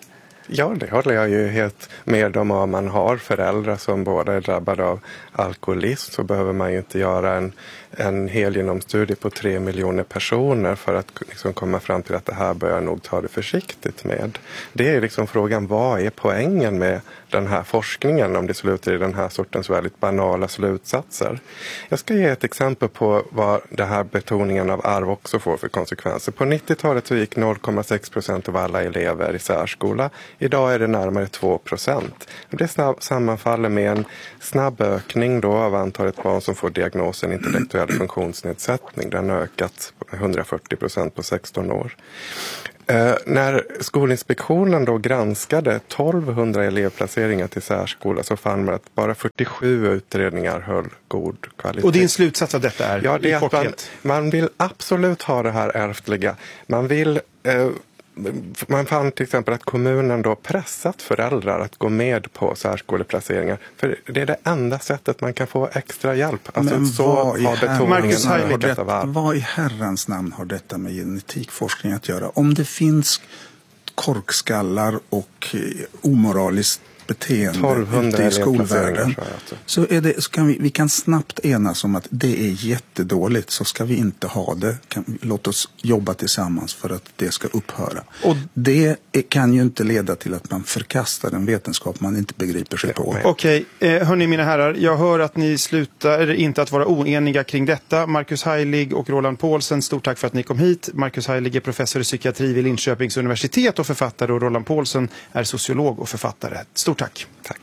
Ja, det håller jag ju helt med om. Om man har föräldrar som båda är drabbade av alkoholism så behöver man ju inte göra en, en helgenomstudie på tre miljoner personer för att liksom komma fram till att det här bör jag nog ta det försiktigt med. Det är liksom frågan, vad är poängen med den här forskningen om det slutar i den här sortens väldigt banala slutsatser? Jag ska ge ett exempel på vad det här betoningen av arv också får för konsekvenser. På nittiotalet så gick noll komma sex procent av alla elever i särskola. Idag är det närmare två procent. Det snabb, sammanfaller med en snabb ökning då av antalet barn som får diagnosen intellektuell funktionsnedsättning. Den har ökat hundrafyrtio procent på sexton år. Eh, när Skolinspektionen då granskade tolvhundra elevplaceringar till särskola så fann man att bara fyrtiosju utredningar höll god kvalitet. Och din slutsats av detta är? Ja, det är att man, korthet. man vill absolut ha det här ärftliga. Man vill... Eh, Man fann till exempel att kommunen då pressat föräldrar att gå med på särskoleplaceringar. För det är det enda sättet man kan få extra hjälp. Alltså Men så vad i, har Marcus har har det, det, vad i herrans namn har detta med genetikforskning att göra? Om det finns korkskallar och omoraliskt beteende ute i skolvärlden så, är det, så kan vi, vi kan snabbt enas om att det är jättedåligt, så ska vi inte ha det. Kan, låt oss jobba tillsammans för att det ska upphöra. Och det är, kan ju inte leda till att man förkastar en vetenskap man inte begriper sig på. Okej, eh, hörni mina herrar, jag hör att ni slutar eller inte att vara oeniga kring detta. Marcus Heilig och Roland Paulsen, stort tack för att ni kom hit. Marcus Heilig är professor i psykiatri vid Linköpings universitet och författare, och Roland Paulsen är sociolog och författare. Stort tack. Tack.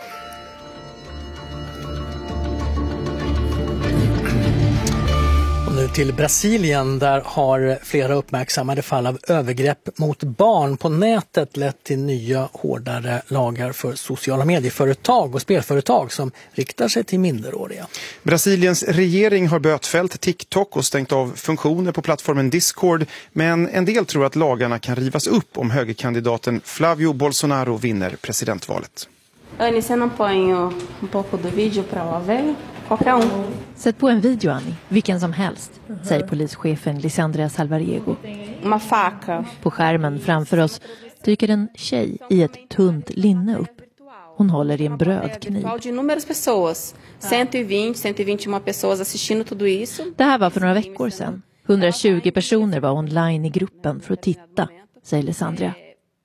Och nu till Brasilien, där har flera uppmärksammade fall av övergrepp mot barn på nätet lett till nya hårdare lagar för sociala medieföretag och spelföretag som riktar sig till minderåriga. Brasiliens regering har bötfällt TikTok och stängt av funktioner på plattformen Discord, men en del tror att lagarna kan rivas upp om högerkandidaten Flávio Bolsonaro vinner presidentvalet. Annie, você não põe um pouco do vídeo para o velho? Qualquer um. Sätt på en video, Annie. Vilken som helst, säger polischefen Lisandria Salvariego. Uma faca. På skärmen framför oss dyker en tjej i ett tunt linne upp. Hon håller i en brödkniv. De inúmeras pessoas. cento e vinte, cento e vinte e uma pessoas assistindo tudo isso. Det här var för några veckor sedan. hundratjugo personer var online i gruppen för att titta, säger Lisandria.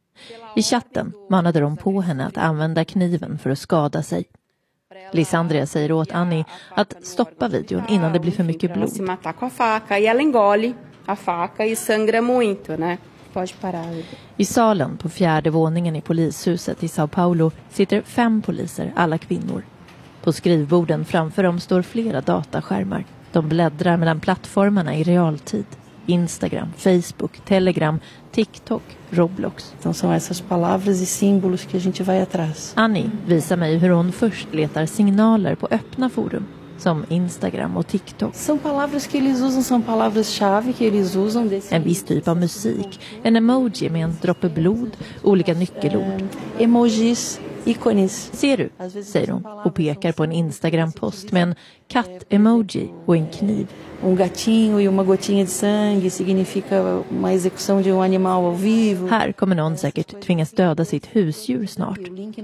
I chatten manade de på henne att använda kniven för att skada sig. Lisandria säger åt Annie att stoppa videon innan det blir för mycket blod. Se matar com a faca e ela engole a faca e sangra muito, né? Pode parar. I salen på fjärde våningen i polishuset i Sao Paulo sitter fem poliser, alla kvinnor. På skrivborden framför dem står flera dataskärmar. De bläddrar mellan plattformarna i realtid. Instagram, Facebook, Telegram, TikTok, Roblox. Então são essas palavras e símbolos que a gente vai atrás. Annie visar mig hur hon först letar signaler på öppna forum som Instagram och TikTok. São palavras que eles usam, são palavras-chave que eles usam desse. En viss typ av musik, en emoji med en droppe blod, olika nyckelord. Eh, emojis, ícones. Ser du, säger hon och pekar på en Instagram-post med en katt-emoji och en kniv. Um gatinho e uma gotinha de sangue significa uma execução de um animal ao vivo. Här kommer någon säkert tvingas döda sitt husdjur snart.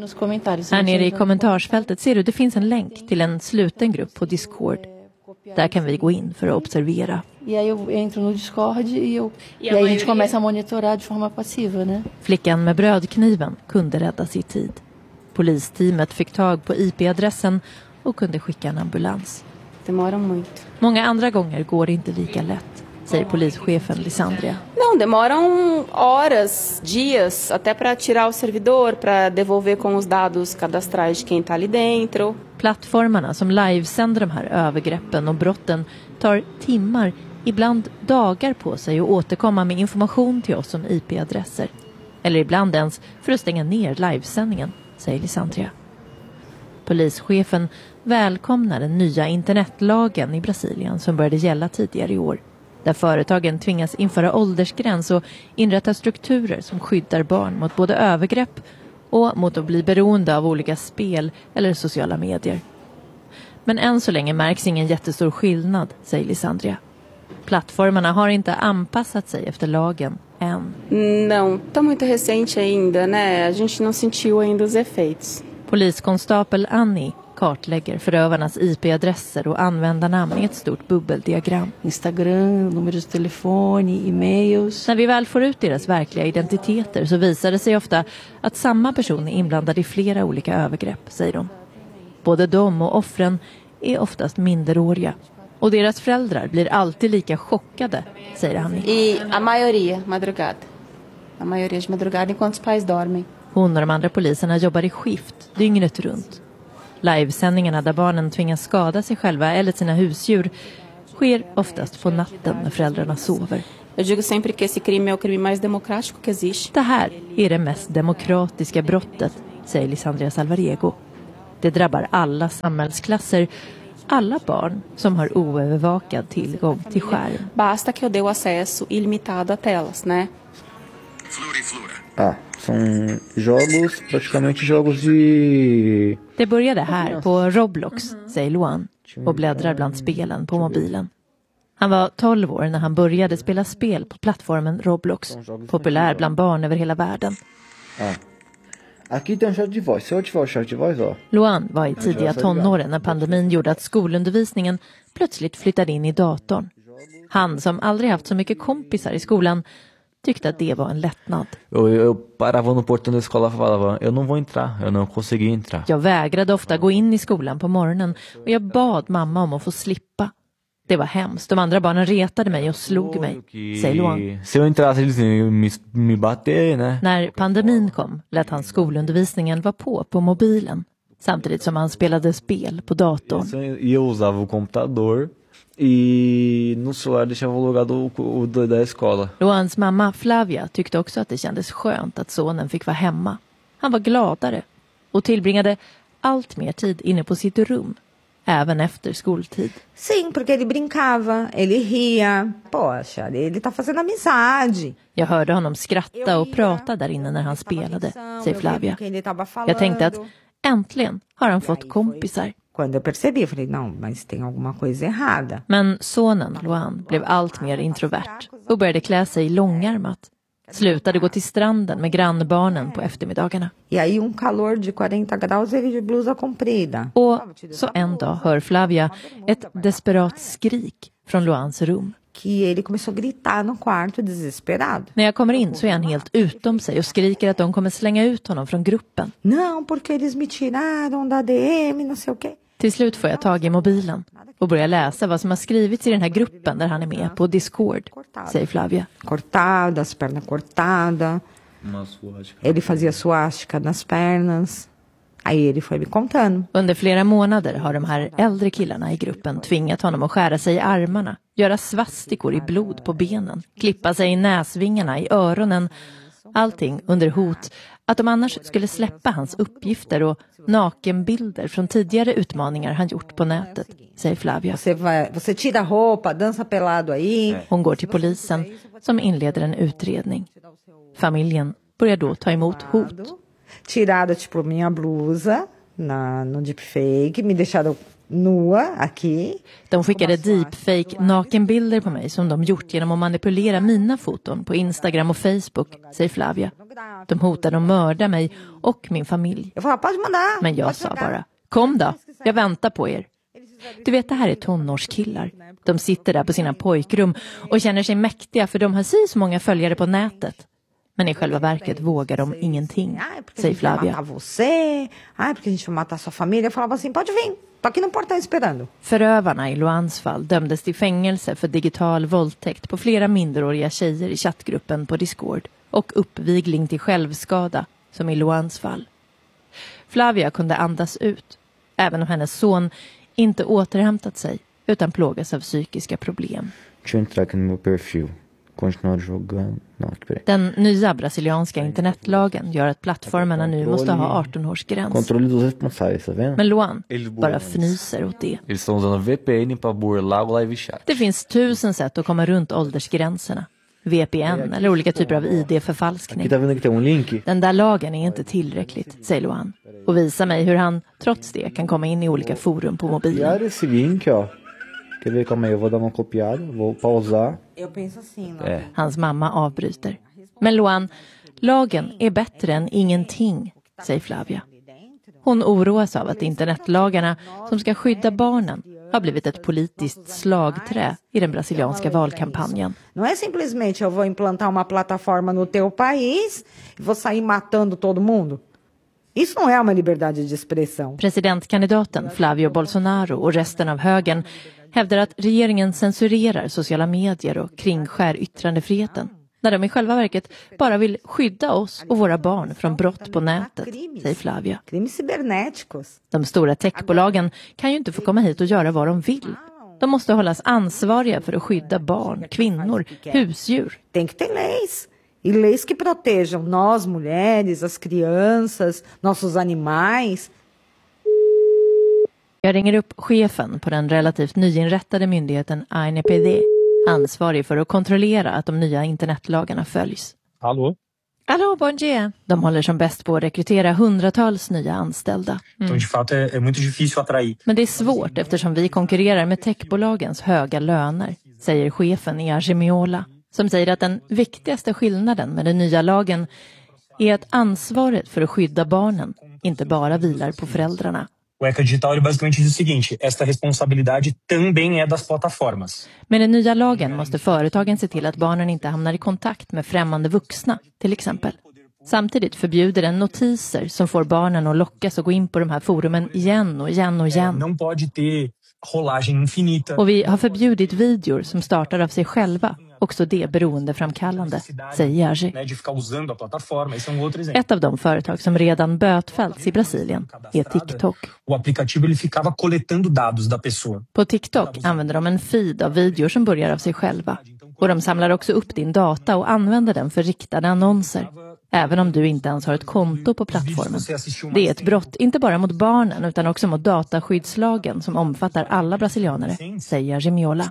Här nere i kommentarsfältet ser du, det finns en länk till en sluten grupp på Discord. Där kan vi gå in för att observera. E aí eu entro no Discord e eu e aí a gente começa a monitorar de forma passiva, né? Flickan med brödkniven kunde rädda sitt tid. Polisteamet fick tag på I P-adressen och kunde skicka en ambulans. Demora muito. Många andra gånger går det inte lika lätt, säger polischefen Lisandria. Não, demoram horas, dias, até para tirar o servidor, para devolver com os dados cadastrais de quem tá ali dentro. Plattformarna som livesänder de här övergreppen och brotten tar timmar, ibland dagar på sig att återkomma med information till oss om I P-adresser. Eller ibland ens för att stänga ner livesändningen, säger Lisandria. Polischefen välkomnar den nya internetlagen i Brasilien som började gälla tidigare i år. Där företagen tvingas införa åldersgräns och inrätta strukturer som skyddar barn mot både övergrepp och mot att bli beroende av olika spel eller sociala medier. Men än så länge märks ingen jättestor skillnad, säger Lisandria. Plattformarna har inte anpassat sig efter lagen än. Não, tá muito recente ainda, né? A gente não sentiu ainda os efeitos. Poliskonstapel Annie kartlägger förövarnas I P-adresser och användarnamn i ett stort bubbeldiagram. Instagram, nummer de telefone, e-mails. När vi väl får ut deras verkliga identiteter så visar det sig ofta att samma person är inblandad i flera olika övergrepp, säger de. Både de och offren är oftast minderåriga. Och deras föräldrar blir alltid lika chockade, säger han. E a maioria, madrugada. A maioria de madrugada enquanto os pais dormem. Hon och de andra poliserna jobbar i skift, dygnet runt. Livesändningarna där barnen tvingas skada sig själva eller sina husdjur sker oftast på natten när föräldrarna sover. Jag digo sempre que esse crime är o crime mais democrático que existe. Det här är det mest demokratiska brottet, säger Lisandria Salvarego. Det drabbar alla samhällsklasser, alla barn som har oövervakad tillgång till skärm. Basta que eu dê o acesso ilimitado a telas, né? Ah, são jogos, praticamente jogos de... Det började här på Roblox, säger Luan, och bläddrar bland spelen på mobilen. Han var tolv år när han började spela spel på plattformen Roblox, populär bland barn över hela världen. Ah. Aqui tem um chat de voz. Se eu tiver o chat de voz, ó. Luan var i tidiga tonåren när pandemin gjorde att skolundervisningen plötsligt flyttade in i datorn. Han som aldrig haft så mycket kompisar i skolan tyckte att det var en lättnad. Eu, eu parava no portão da escola och falava, eu não vou entrar, eu não consegui entrar. Jag vägrade ofta gå in i skolan på morgonen och jag bad mamma om att få slippa. Det var hemskt. De andra barnen retade mig och slog mig, säger Luan. Se eu entrasse, eles me, me bater, né? När pandemin kom lät han skolundervisningen vara på på mobilen, samtidigt som han spelade spel på datorn. Eu usava o computador e no celular deixava logado o da escola. Luans mamma Flavia tyckte också att det kändes skönt att sonen fick vara hemma. Han var gladare och tillbringade allt mer tid inne på sitt rum. Även efter skoltid. Sim, porque ele brincava, ele ria. Poxa, ele tá fazendo amizade. Jag hörde honom skratta och prata där inne när han spelade, säger Flavia. Jag tänkte att äntligen har han fått kompisar. Quando jag percebi, jag falei, não, mas tem alguma coisa errada. Men sonen, Luan, blev allt mer introvert och började klä sig långärmat. Slutade gå till stranden med grannbarnen på eftermiddagarna. E aí um calor de quarenta graus, ele de blusa comprida. Och så en dag hör Flavia ett desperat skrik från Luans rum. Que ele começou a gritar no quarto desesperado. När jag kommer in så är han helt utom sig och skriker att de kommer slänga ut honom från gruppen. Não, porque eles me tiraram da D M, não sei o quê. Till slut får jag tag i mobilen och börjar läsa vad som har skrivits i den här gruppen där han är med på Discord, säger Flavia. Cortadas, perna cortada. Ele fazia suástica nas pernas. Aí ele foi me contando. Under flera månader har de här äldre killarna i gruppen tvingat honom att skära sig i armarna, göra svastikor i blod på benen, klippa sig i näsvingarna, i öronen. Allting under hot att de annars skulle släppa hans uppgifter och nakenbilder från tidigare utmaningar han gjort på nätet, säger Flavia. Você tira roupa, dança pelado aí. Hon går till polisen som inleder en utredning. Familjen börjar då ta emot hot. Tirada tipo minha blusa na no deepfake, me deixaram nua aqui. De skickade deepfake nakenbilder på mig som de gjort genom att manipulera mina foton på Instagram och Facebook, säger Flavia. De hotade att mörda mig och min familj. Men jag sa bara, kom då, jag väntar på er. Du vet, det här är tonårskillar. De sitter där på sina pojkrum och känner sig mäktiga för de har si så många följare på nätet. Men i själva verket vågar de ingenting, säger Flavia. Förövarna i Luans fall dömdes till fängelse för digital våldtäkt på flera minderåriga tjejer i chattgruppen på Discord och uppvigling till självskada, som i Luans fall. Flavia kunde andas ut, även om hennes son inte återhämtat sig utan plågas av psykiska problem. Den nya brasilianska internetlagen gör att plattformarna nu måste ha arton-årsgräns. Men Luan bara fnyser åt det. Det finns tusen sätt att komma runt åldersgränserna. V P N eller olika typer av I D-förfalskning. Den där lagen är inte tillräckligt, säger Luan. Och visar mig hur han trots det kan komma in i olika forum på mobilen. Quer ver? Calma aí, eu vou dar uma copiada, vou pausar. É. Hans mamma avbryter. Men Luan, lagen är bättre än ingenting, säger Flavia. Hon oroas av att internetlagarna som ska skydda barnen har blivit ett politiskt slagträ i den brasilianska valkampanjen. Não é simplesmente eu vou implantar uma plataforma no teu país e vou sair matando todo mundo. Isso não é uma liberdade de expressão. Presidentkandidaten Flavio Bolsonaro och resten av högern hävdar att regeringen censurerar sociala medier och kringskär yttrandefriheten, när de i själva verket bara vill skydda oss och våra barn från brott på nätet, säger Flavia. De stora techbolagen kan ju inte få komma hit och göra vad de vill. De måste hållas ansvariga för att skydda barn, kvinnor, husdjur. Tem que ter leis. E leis que protejam nós, mulheres, as crianças, nossos animais. Jag ringer upp chefen på den relativt nyinrättade myndigheten A N P D, ansvarig för att kontrollera att de nya internetlagarna följs. Hallå? Hallå, bom dia. De håller som bäst på att rekrytera hundratals nya anställda. Mm. De fato är, är muito difícil attrair. Men det är svårt eftersom vi konkurrerar med techbolagens höga löner, säger chefen i Argemiola, som säger att den viktigaste skillnaden med den nya lagen är att ansvaret för att skydda barnen inte bara vilar på föräldrarna. O ECA Digital basicamente diz o seguinte: esta responsabilidade também é das plataformas. Med den nya lagen måste företagen se till att barnen inte hamnar i kontakt med främmande vuxna, till exempel. Samtidigt förbjuder den notiser som får barnen att lockas och gå in på de här forumen igen och igen och igen. Não pode ter rolagem infinita. Och vi har förbjudit videor som startar av sig själva, också det beroendeframkallande, säger Jerzy. Ett av de företag som redan bötfällts i Brasilien är TikTok. O aplicativo ele ficava coletando dados da pessoa. På TikTok använder de en feed av videor som börjar av sig själva. Och de samlar också upp din data och använder den för riktade annonser. Även om du inte ens har ett konto på plattformen. Det är ett brott inte bara mot barnen utan också mot dataskyddslagen som omfattar alla brasilianare, säger Argemiola.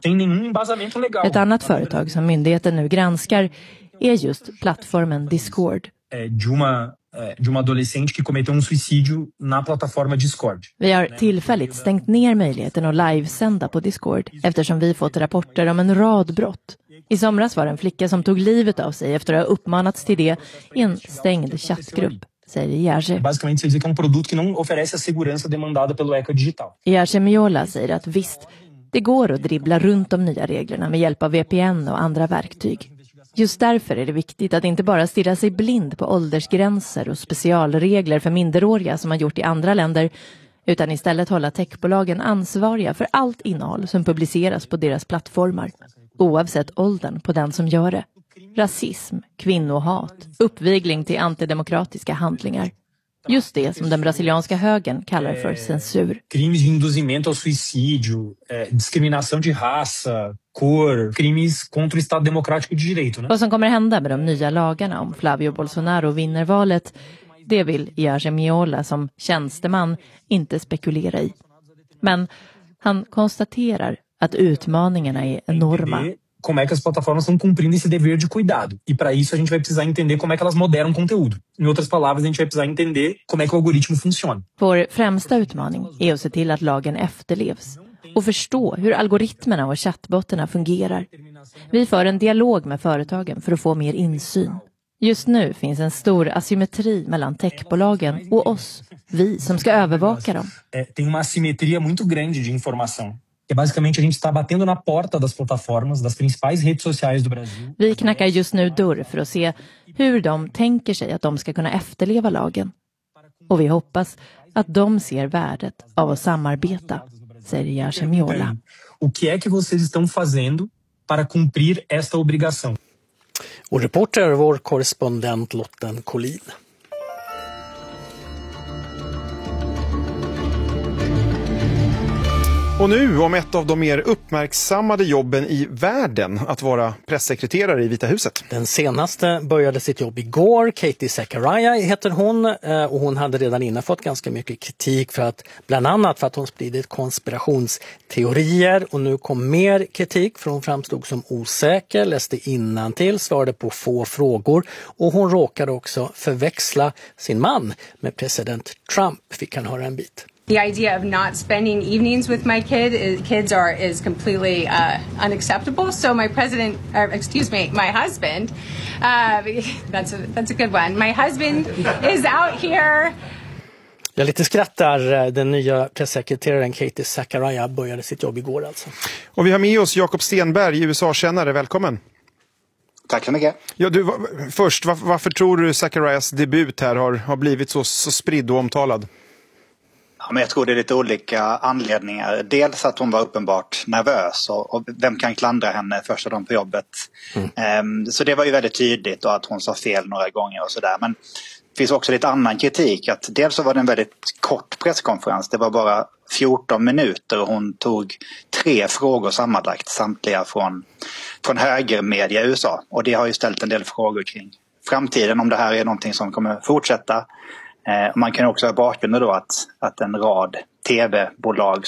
Ett annat företag som myndigheten nu granskar är just plattformen Discord. De uma, de uma adolescente que cometeu um suicídio na plataforma Discord. Vi har tillfälligt stängt ner möjligheten att livesända på Discord eftersom vi fått rapporter om en rad brott. I somras var det en flicka som tog livet av sig efter att ha uppmanats till det i en stängd chattgrupp, säger Jerzy. Basicamente se diz que é um produto que não oferece a segurança demandada pelo ECA Digital. Jerzy Miola säger att visst, det går att dribbla runt de nya reglerna med hjälp av V P N och andra verktyg. Just därför är det viktigt att inte bara stirra sig blind på åldersgränser och specialregler för minderåriga som man gjort i andra länder, utan istället hålla techbolagen ansvariga för allt innehåll som publiceras på deras plattformar, oavsett åldern på den som gör det. Rasism, kvinnohat, uppvigling till antidemokratiska handlingar. Just det som den brasilianska högern kallar för censur. Crimes de induzimento ao suicídio, discriminação de raça, cor, crimes contra o Estado Democrático de Direito. Vad som kommer hända med de nya lagarna om Flavio Bolsonaro vinner valet, det vill Jerzy Miola som tjänsteman inte spekulera i. Men han konstaterar att utmaningarna är enorma. Como é que as plataformas estão cumprindo esse dever de cuidado. E para isso a gente vai precisar entender como é que elas moderam conteúdo. Em outras palavras, a gente vai precisar entender como é que o algoritmo funciona. Vår främsta utmaning är att se till att lagen efterlevs och förstå hur algoritmerna och chattbotterna fungerar. Vi för en dialog med företagen för att få mer insyn. Just nu finns en stor asymmetri mellan techbolagen och oss, vi som ska övervaka dem. Tem uma assimetria muito grande de informação. Que basicamente a gente está batendo na porta das plataformas, das principais redes sociais do Brasil. Vi knackar just nu dörr för att se hur de tänker sig att de ska kunna efterleva lagen. Och vi hoppas att de ser värdet av att samarbeta, säger Jerzy Miola. O que é que vocês estão fazendo para cumprir esta obrigação? Och reporter vår korrespondent Lotten Collin. Och nu om ett av de mer uppmärksammade jobben i världen, att vara pressekreterare i Vita huset. Den senaste började sitt jobb igår. Katie Zachariah heter hon och hon hade redan innan fått ganska mycket kritik för att, bland annat för att hon spridit konspirationsteorier, och nu kom mer kritik för hon framstod som osäker, läste innantill, svarade på få frågor och hon råkade också förväxla sin man med president Trump, fick han höra en bit. The idea of not spending evenings with my kid is, kids are is completely uh, unacceptable. So my president, or excuse me, my husband, uh, that's a, that's a good one. My husband is out here. Jag lite skrattar. Den nya pressekreteraren Katie Zachariah började sitt jobb igår alltså. Och vi har med oss Jakob Stenberg, U S A-kännare. Välkommen. Tack så mycket. Ja, du, först, varför, varför tror du Zacharias debut här har, har blivit så, så spridd och omtalad? Ja, men jag tror det är lite olika anledningar. Dels att hon var uppenbart nervös och, och vem kan klandra henne första dagen på jobbet. Mm. Um, så det var ju väldigt tydligt och att hon sa fel några gånger och sådär. Men det finns också lite annan kritik. Att dels så var det en väldigt kort presskonferens. Det var bara fjorton minuter och hon tog tre frågor sammanlagt. Samtliga från, från högermedia i U S A. Och det har ju ställt en del frågor kring framtiden. Om det här är någonting som kommer fortsätta. Eh, man kan också ha bakgrunden då att, att en rad tv-bolag